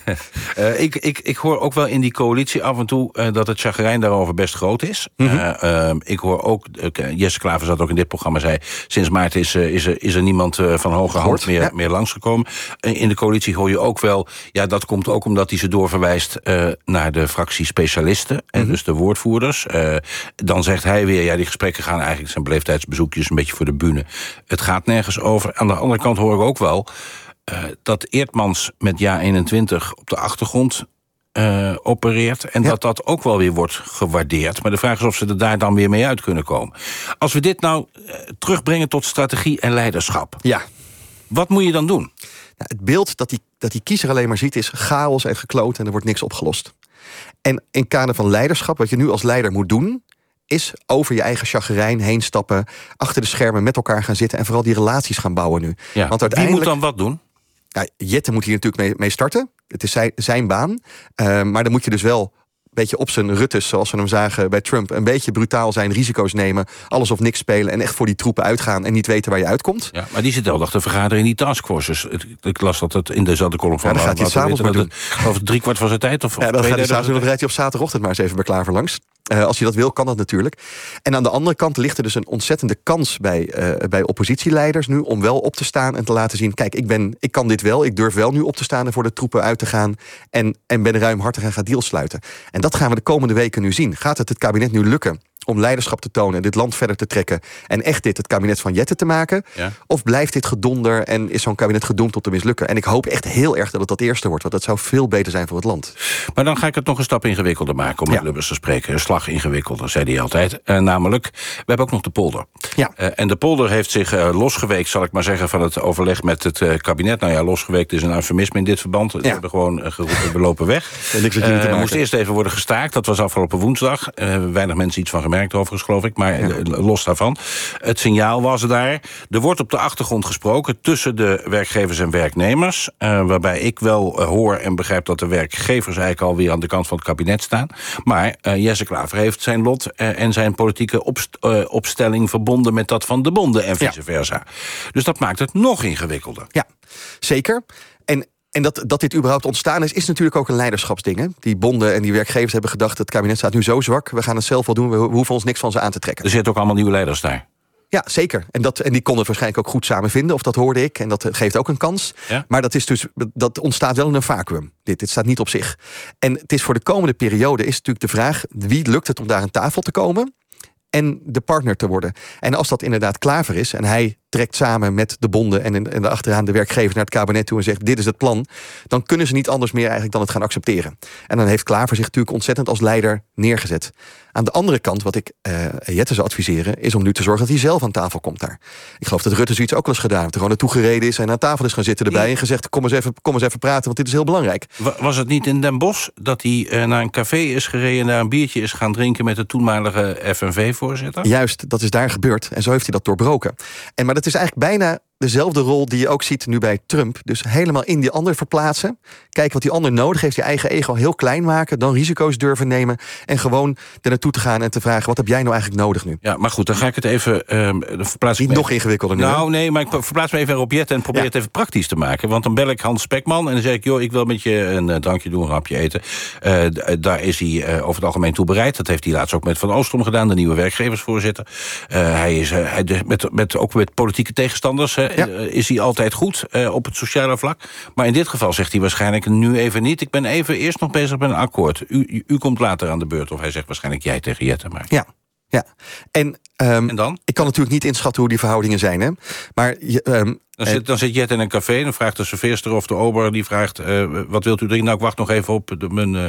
S23: uh, ik, ik, ik hoor ook wel in die coalitie af en toe uh, dat het chagrijn daarover best groot is. Mm-hmm. Uh, uh, ik hoor ook, uh, Jesse Klaver zat ook in dit programma, zei: sinds maart is, uh, is, er, is er niemand uh, van hoge hand meer, ja. meer langsgekomen. Uh, in de coalitie hoor je ook wel, ja, dat komt ook omdat hij ze doorverwijst uh, naar de fractie specialisten, mm-hmm. en dus de woordvoerders. Uh, dan zegt hij weer, ja, die gesprekken gaan eigenlijk zijn beleefdheidsbezoekjes een beetje voor de bühne. Het gaat nergens over. Aan de andere kant hoor ik ook wel uh, dat Eertmans met Ja eenentwintig op de achtergrond uh, opereert. En ja. dat dat ook wel weer wordt gewaardeerd. Maar de vraag is of ze er daar dan weer mee uit kunnen komen. Als we dit nou uh, terugbrengen tot strategie en leiderschap.
S6: Ja.
S23: Wat moet je dan doen?
S6: Nou, het beeld dat die, dat die kiezer alleen maar ziet is chaos en gekloot en er wordt niks opgelost. En in kader van leiderschap, wat je nu als leider moet doen, is over je eigen chagrijn heen stappen, achter de schermen met elkaar gaan zitten en vooral die relaties gaan bouwen nu.
S23: Ja. Want uiteindelijk, wie moet dan wat doen?
S6: Ja, Jette moet hier natuurlijk mee, mee starten. Het is zijn, zijn baan. Uh, maar dan moet je dus wel een beetje op zijn Ruttes, zoals we hem zagen bij Trump, een beetje brutaal zijn, risico's nemen, alles of niks spelen en echt voor die troepen uitgaan en niet weten waar je uitkomt.
S23: Ja, maar die zit elke dag te vergaderen in die taskforces. Ik las dat het in dezelfde column van.
S6: Ja, dan gaat hij het s'avonds maar doen.
S23: Of drie kwart van zijn tijd. Of
S6: ja, dan gaat hij s'avonds doen. Dan rijdt hij op zaterdagochtend maar eens even bij Klaver langs. Uh, als je dat wil, kan dat natuurlijk. En aan de andere kant ligt er dus een ontzettende kans bij, uh, bij oppositieleiders nu om wel op te staan en te laten zien: kijk, ik, ben, ik kan dit wel, ik durf wel nu op te staan en voor de troepen uit te gaan en, en ben ruimhartig en ga deals sluiten. En dat gaan we de komende weken nu zien. Gaat het het kabinet nu lukken om leiderschap te tonen en dit land verder te trekken en echt dit het kabinet van Jette te maken? Ja. Of blijft dit gedonder en is zo'n kabinet gedoemd tot te mislukken? En ik hoop echt heel erg dat het dat eerste wordt, want dat zou veel beter zijn voor het land.
S23: Maar dan ga ik het nog een stap ingewikkelder maken, om met ja. Lubbers te spreken. Een slag ingewikkelder, zei hij altijd. Uh, namelijk, we hebben ook nog de polder. Ja. Uh, en de polder heeft zich uh, losgeweekt, zal ik maar zeggen, van het overleg met het uh, kabinet. Nou ja, losgeweekt is een eufemisme in dit verband. Ze ja. hebben gewoon uh, geroepen, we lopen weg.
S6: Ja, niks wat uh,
S23: er moest eerst even worden gestaakt. Dat was afgelopen woensdag. Uh, weinig mensen iets van gemerkt overigens, geloof ik. Maar ja. los daarvan. Het signaal was daar. Er wordt op de achtergrond gesproken tussen de werkgevers en werknemers. Uh, waarbij ik wel uh, hoor en begrijp dat de werkgevers eigenlijk alweer aan de kant van het kabinet staan. Maar uh, Jesse Klaver heeft zijn lot uh, en zijn politieke opst- uh, opstelling verbonden met dat van de bonden en vice versa. Ja. Dus dat maakt het nog ingewikkelder.
S6: Ja, zeker. En En dat, dat dit überhaupt ontstaan is, is natuurlijk ook een leiderschapsding. Hè? Die bonden en die werkgevers hebben gedacht: het kabinet staat nu zo zwak, we gaan het zelf wel doen, we hoeven ons niks van ze aan te trekken.
S23: Er zitten ook allemaal nieuwe leiders daar.
S6: Ja, zeker. En, dat, en die konden het waarschijnlijk ook goed samen vinden, of dat hoorde ik. En dat geeft ook een kans. Ja? Maar dat, is dus, dat ontstaat wel in een vacuüm. Dit, dit staat niet op zich. En het is voor de komende periode is natuurlijk de vraag: wie lukt het om daar aan tafel te komen en de partner te worden? En als dat inderdaad Klaver is en hij trekt samen met de bonden en, en de achteraan de werkgever naar het kabinet toe en zegt: dit is het plan, dan kunnen ze niet anders meer eigenlijk dan het gaan accepteren. En dan heeft Klaver zich natuurlijk ontzettend als leider neergezet. Aan de andere kant, wat ik uh, Jette zou adviseren, is om nu te zorgen dat hij zelf aan tafel komt daar. Ik geloof dat Rutte zoiets ook wel eens gedaan heeft. Er gewoon naartoe gereden is en aan tafel is gaan zitten erbij en gezegd: kom eens even, kom eens even praten, want dit is heel belangrijk.
S23: Was het niet in Den Bosch dat hij uh, naar een café is gereden en daar een biertje is gaan drinken met de toenmalige F N V-voorzitter?
S6: Juist, dat is daar gebeurd. En zo heeft hij dat doorbroken. En, maar dat is eigenlijk bijna dezelfde rol die je ook ziet nu bij Trump. Dus helemaal in die ander verplaatsen. Kijken wat die ander nodig heeft. Je eigen ego heel klein maken. Dan risico's durven nemen. En gewoon er naartoe te gaan en te vragen: wat heb jij nou eigenlijk nodig nu?
S23: Ja, maar goed, dan ga ik het even uh, verplaatsen.
S6: Niet nog ingewikkelder nu.
S23: Nou, nee, maar ik verplaats me even op Jette en probeer ja. het even praktisch te maken. Want dan bel ik Hans Spekman en dan zeg ik: joh, ik wil met je een uh, drankje doen, een hapje eten. Uh, d- daar is hij uh, over het algemeen toe bereid. Dat heeft hij laatst ook met Van Oostrom gedaan, de nieuwe werkgeversvoorzitter. Uh, hij is uh, hij de, met, met, ook met politieke tegenstanders uh, ja. uh, is hij altijd goed uh, op het sociale vlak. Maar in dit geval zegt hij waarschijnlijk nu even niet: ik ben even eerst nog bezig met een akkoord. U, u, u komt later aan de beurt. Of hij zegt waarschijnlijk jij tegen Jette. Maar...
S6: Ja. Ja, en, um,
S23: en dan?
S6: Ik kan natuurlijk niet inschatten hoe die verhoudingen zijn. Hè? Maar je, um,
S23: dan, zit, dan zit Jette in een café en dan vraagt de serveerster of de ober, die vraagt: uh, wat wilt u drinken? Nou, ik wacht nog even op de, mijn, uh,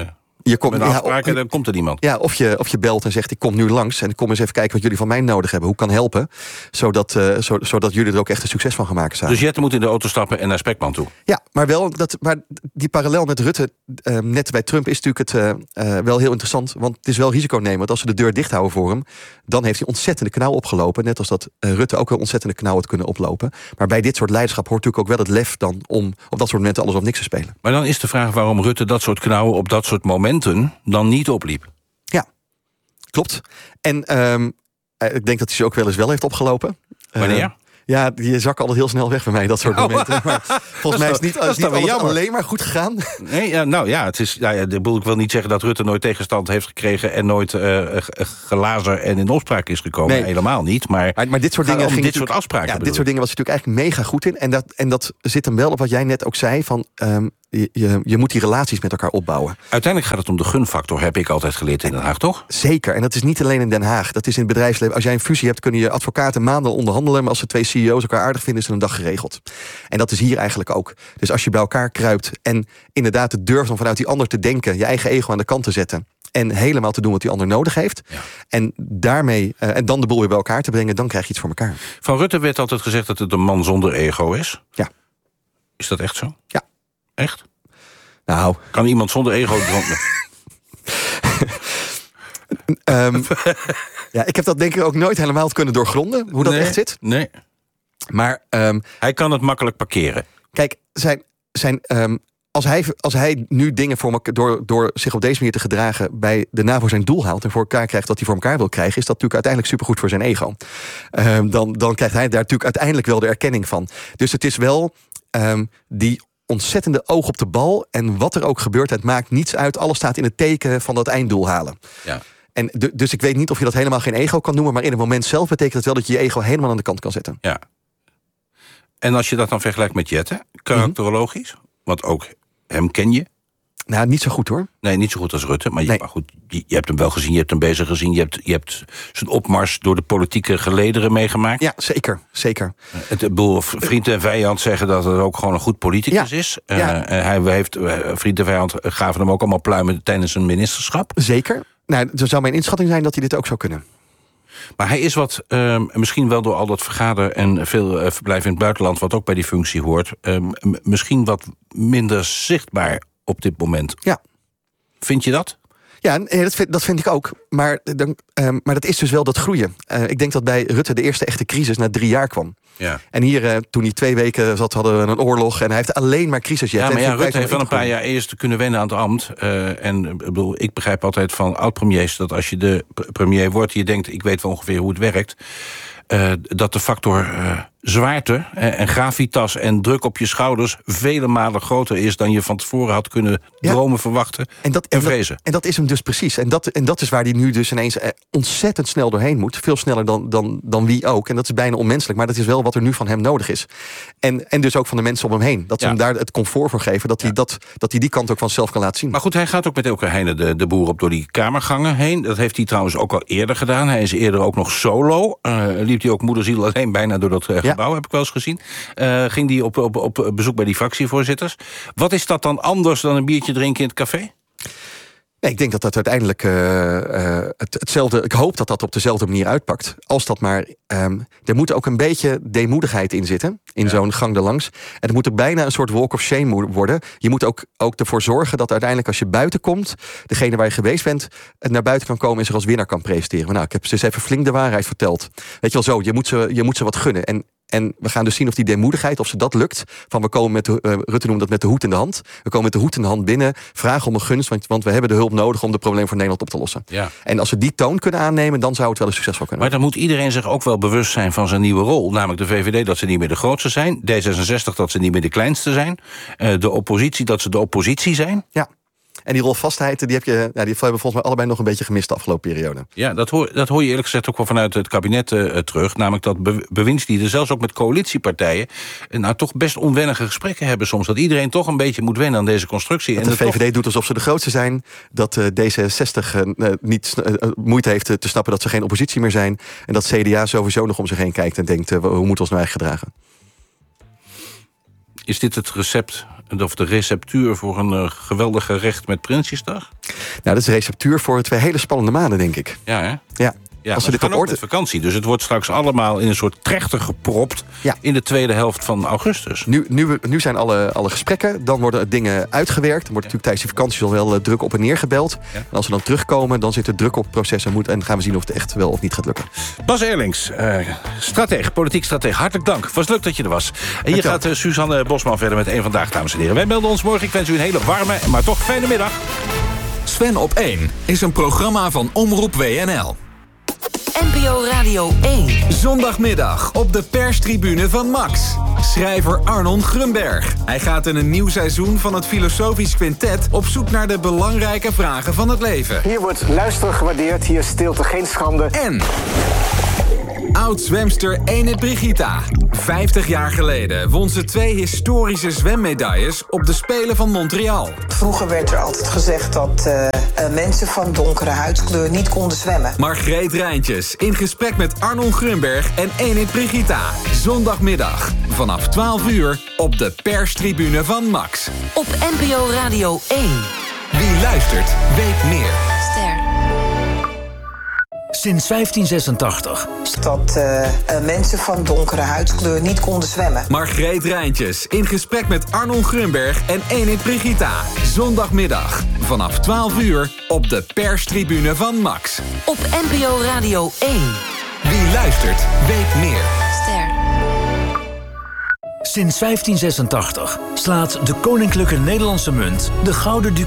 S6: Je komt,
S23: met
S6: ja,
S23: afspraken,
S6: of,
S23: dan komt er niemand.
S6: Ja, of je, of je belt en zegt, ik kom nu langs... en ik kom eens even kijken wat jullie van mij nodig hebben. Hoe kan helpen, zodat, uh, zo, zodat jullie er ook echt een succes van gaan maken samen.
S23: Dus Jette moet in de auto stappen en naar Spekman toe?
S6: Ja, maar wel dat, maar die parallel met Rutte, uh, net bij Trump... is natuurlijk het uh, uh, wel heel interessant. Want het is wel risico nemen. Want als ze de deur dicht houden voor hem... dan heeft hij ontzettende knauw opgelopen. Net als dat uh, Rutte ook wel ontzettende knauw had kunnen oplopen. Maar bij dit soort leiderschap hoort natuurlijk ook wel het lef... dan om op dat soort momenten alles of niks te spelen.
S23: Maar dan is de vraag waarom Rutte dat soort knauwen... op dat soort momenten dan niet opliep.
S6: Ja, klopt. En um, ik denk dat hij ze ook wel eens wel heeft opgelopen.
S23: Wanneer?
S6: Uh, ja, die zakken altijd heel snel weg bij mij, dat soort momenten. Maar volgens mij is het niet, is niet alles alleen maar goed gegaan.
S23: Nee, ja, nou ja, het is, ja, ja, ik wil niet zeggen dat Rutte nooit tegenstand heeft gekregen... en nooit uh, gelazer en in opspraak is gekomen. Nee. Helemaal niet. Maar,
S6: maar, maar dit soort dingen ging
S23: dit soort afspraken.
S6: Ja, dit soort dingen was hij natuurlijk eigenlijk mega goed in. En dat, en dat zit hem wel op wat jij net ook zei... van um, je, je, je moet die relaties met elkaar opbouwen.
S23: Uiteindelijk gaat het om de gunfactor, heb ik altijd geleerd in Den Haag, toch?
S6: Zeker, en dat is niet alleen in Den Haag. Dat is in het bedrijfsleven. Als jij een fusie hebt, kunnen je advocaten maanden onderhandelen... maar als de twee C E O's elkaar aardig vinden, is er een dag geregeld. En dat is hier eigenlijk ook. Dus als je bij elkaar kruipt en inderdaad het durft om vanuit die ander te denken... je eigen ego aan de kant te zetten... en helemaal te doen wat die ander nodig heeft... Ja. en daarmee uh, en dan de boel weer bij elkaar te brengen... dan krijg je iets voor elkaar.
S23: Van Rutte werd altijd gezegd dat het een man zonder ego is.
S6: Ja.
S23: Is dat echt zo?
S6: Ja.
S23: Echt?
S6: Nou...
S23: Kan iemand zonder ego...
S6: um, ja, ik heb dat denk ik ook nooit helemaal kunnen doorgronden... hoe dat
S23: nee,
S6: echt zit.
S23: Nee.
S6: Maar um,
S23: hij kan het makkelijk parkeren.
S6: Kijk, zijn, zijn, um, als, hij, als hij nu dingen voor elkaar, door, door zich op deze manier te gedragen... bij de NAVO zijn doel haalt en voor elkaar krijgt wat hij voor elkaar wil krijgen... is dat natuurlijk uiteindelijk supergoed voor zijn ego. Um, dan, dan krijgt hij daar natuurlijk uiteindelijk wel de erkenning van. Dus het is wel um, die ontzettende oog op de bal... en wat er ook gebeurt, het maakt niets uit. Alles staat in het teken van dat einddoel halen.
S23: Ja.
S6: En de, dus ik weet niet of je dat helemaal geen ego kan noemen... maar in het moment zelf betekent het wel dat je je ego helemaal aan de kant kan zetten.
S23: Ja. En als je dat dan vergelijkt met Jette, karakterologisch... Mm-hmm. want ook hem ken je...
S6: Nou, niet zo goed hoor.
S23: Nee, niet zo goed als Rutte. Maar, je,
S6: nee.
S23: maar goed, je, je hebt hem wel gezien, je hebt hem bezig gezien... je hebt, je hebt zijn opmars door de politieke gelederen meegemaakt.
S6: Ja, zeker. zeker.
S23: Het boel vriend en vijand zeggen dat het ook gewoon een goed politicus
S6: ja.
S23: is.
S6: Ja.
S23: Uh, hij heeft, uh, vriend en vijand gaven hem ook allemaal pluimen tijdens zijn ministerschap.
S6: Zeker. Nou, zo zou mijn inschatting zijn dat hij dit ook zou kunnen.
S23: Maar hij is wat, uh, misschien wel door al dat vergader... en veel uh, verblijf in het buitenland, wat ook bij die functie hoort... Uh, m- misschien wat minder zichtbaar op dit moment.
S6: Ja.
S23: Vind je dat?
S6: Ja, dat vind, dat vind ik ook. Maar, dan, um, maar dat is dus wel dat groeien. Uh, ik denk dat bij Rutte de eerste echte crisis na drie jaar kwam.
S23: Ja.
S6: En hier, uh, toen hij twee weken zat, hadden we een oorlog... en hij heeft alleen maar crisis.
S23: Ja, maar ja, Rutte heeft wel een paar jaar eerst kunnen wennen aan het ambt. Uh, en ik bedoel, ik begrijp altijd van oud-premiers... dat als je de premier wordt, je denkt... ik weet wel ongeveer hoe het werkt... Uh, dat de factor uh, zwaarte uh, en gravitas en druk op je schouders... vele malen groter is dan je van tevoren had kunnen ja. dromen, verwachten en, dat, en, en vrezen.
S6: Dat, en dat is hem dus precies. En dat, en dat is waar hij nu dus ineens uh, ontzettend snel doorheen moet. Veel sneller dan, dan, dan wie ook. En dat is bijna onmenselijk. Maar dat is wel wat er nu van hem nodig is. En, en dus ook van de mensen om hem heen. Dat ze ja. hem daar het comfort voor geven. Dat, ja. hij dat, dat hij die kant ook vanzelf kan laten zien.
S23: Maar goed, hij gaat ook met Elke Heijnen de, de boer op door die kamergangen heen. Dat heeft hij trouwens ook al eerder gedaan. Hij is eerder ook nog solo. Uh, liep hij ook moederziel alleen bijna door dat uh, gebouw, ja. heb ik wel eens gezien. Uh, ging hij op, op, op bezoek bij die fractievoorzitters. Wat is dat dan anders dan een biertje drinken in het café?
S6: Nee, ik denk dat dat uiteindelijk uh, uh, het, hetzelfde... Ik hoop dat dat op dezelfde manier uitpakt. Als dat maar... Um, er moet ook een beetje deemoedigheid in zitten. In ja. zo'n gang erlangs. En het moet ook bijna een soort walk of shame worden. Je moet ook, ook ervoor zorgen dat uiteindelijk als je buiten komt... degene waar je geweest bent, naar buiten kan komen... en zich als winnaar kan presenteren. Nou, ik heb ze eens even flink de waarheid verteld. Weet je wel zo, je moet ze, je moet ze wat gunnen. En En we gaan dus zien of die deemoedigheid, of ze dat lukt. Van we komen met de, uh, Rutte noemt dat met de hoed in de hand. We komen met de hoed in de hand binnen, vragen om een gunst... want, want we hebben de hulp nodig om het probleem voor Nederland op te lossen.
S23: Ja.
S6: En als we die toon kunnen aannemen, dan zou het wel een succesvol kunnen.
S23: Maar dan moet iedereen zich ook wel bewust zijn van zijn nieuwe rol. Namelijk de V V D dat ze niet meer de grootste zijn. D zesenzestig dat ze niet meer de kleinste zijn. Uh, de oppositie dat ze de oppositie zijn.
S6: Ja. En die rolvastheid, die, heb je, ja, die hebben we volgens mij allebei nog een beetje gemist de afgelopen periode.
S23: Ja, dat hoor, dat hoor je eerlijk gezegd ook wel vanuit het kabinet uh, terug. Namelijk dat be- bewindslieden, zelfs ook met coalitiepartijen... Uh, nou toch best onwennige gesprekken hebben soms. Dat iedereen toch een beetje moet wennen aan deze constructie.
S6: Dat
S23: en
S6: de V V D
S23: toch...
S6: doet alsof ze de grootste zijn. Dat uh, D zesenzestig uh, niet uh, moeite heeft uh, te snappen dat ze geen oppositie meer zijn. En dat C D A sowieso nog om zich heen kijkt en denkt... Uh, hoe moeten we ons nou eigenlijk gedragen?
S23: is dit het recept of de receptuur voor een uh, geweldig gerecht met Prinsjesdag?
S6: Nou, dat is de receptuur voor twee hele spannende maanden, denk ik.
S23: Ja, hè?
S6: Ja.
S23: Ja,
S6: als
S23: we
S6: we dit
S23: dit
S6: op orde...
S23: met vakantie. Dus het wordt straks allemaal in een soort trechter gepropt... Ja. in de tweede helft van augustus.
S6: Nu, nu, nu zijn alle, alle gesprekken, dan worden dingen uitgewerkt. Dan wordt natuurlijk tijdens de vakantie al wel uh, druk op en neer gebeld. Ja. En als we dan terugkomen, dan zit er druk op het proces... en, moet, en gaan we zien of het echt wel of niet gaat lukken.
S23: Bas Eerlings, uh, stratege, politiek stratege. Hartelijk dank. Was leuk dat je er was. En hier gaat uh, Suzanne Bosman verder met één Vandaag, dames en heren. Wij melden ons morgen. Ik wens u een hele warme, maar toch fijne middag.
S15: Sven op één is een programma van Omroep W N L.
S7: N P O Radio één.
S15: Zondagmiddag op de perstribune van Max. Schrijver Arnon Grunberg. Hij gaat in een nieuw seizoen van het Filosofisch Quintet... op zoek naar de belangrijke vragen van het leven.
S8: Hier wordt luisteren gewaardeerd, hier is stilte geen schande.
S15: En oud-zwemster Enid Brigita. Vijftig jaar geleden won ze twee historische zwemmedailles... op de Spelen van Montreal.
S9: Vroeger werd er altijd gezegd dat uh, mensen van donkere huidskleur niet konden zwemmen.
S15: Margreet Rijntjes in gesprek met Arnon Grunberg en Enid Brigita. Zondagmiddag vanaf twaalf uur op de perstribune van Max.
S7: Op N P O Radio één.
S15: Wie luistert, weet meer.
S7: Ster.
S15: Sinds vijftien zesentachtig.
S9: Dat uh, mensen van donkere huidskleur niet konden zwemmen.
S15: Margreet Rijntjes in gesprek met Arnon Grunberg en Enid Brigita. Zondagmiddag vanaf twaalf uur op de perstribune van Max.
S7: Op N P O Radio één.
S15: Wie luistert, weet meer.
S7: Ster.
S15: Sinds vijftien zesentachtig slaat de Koninklijke Nederlandse Munt de Gouden Ducaat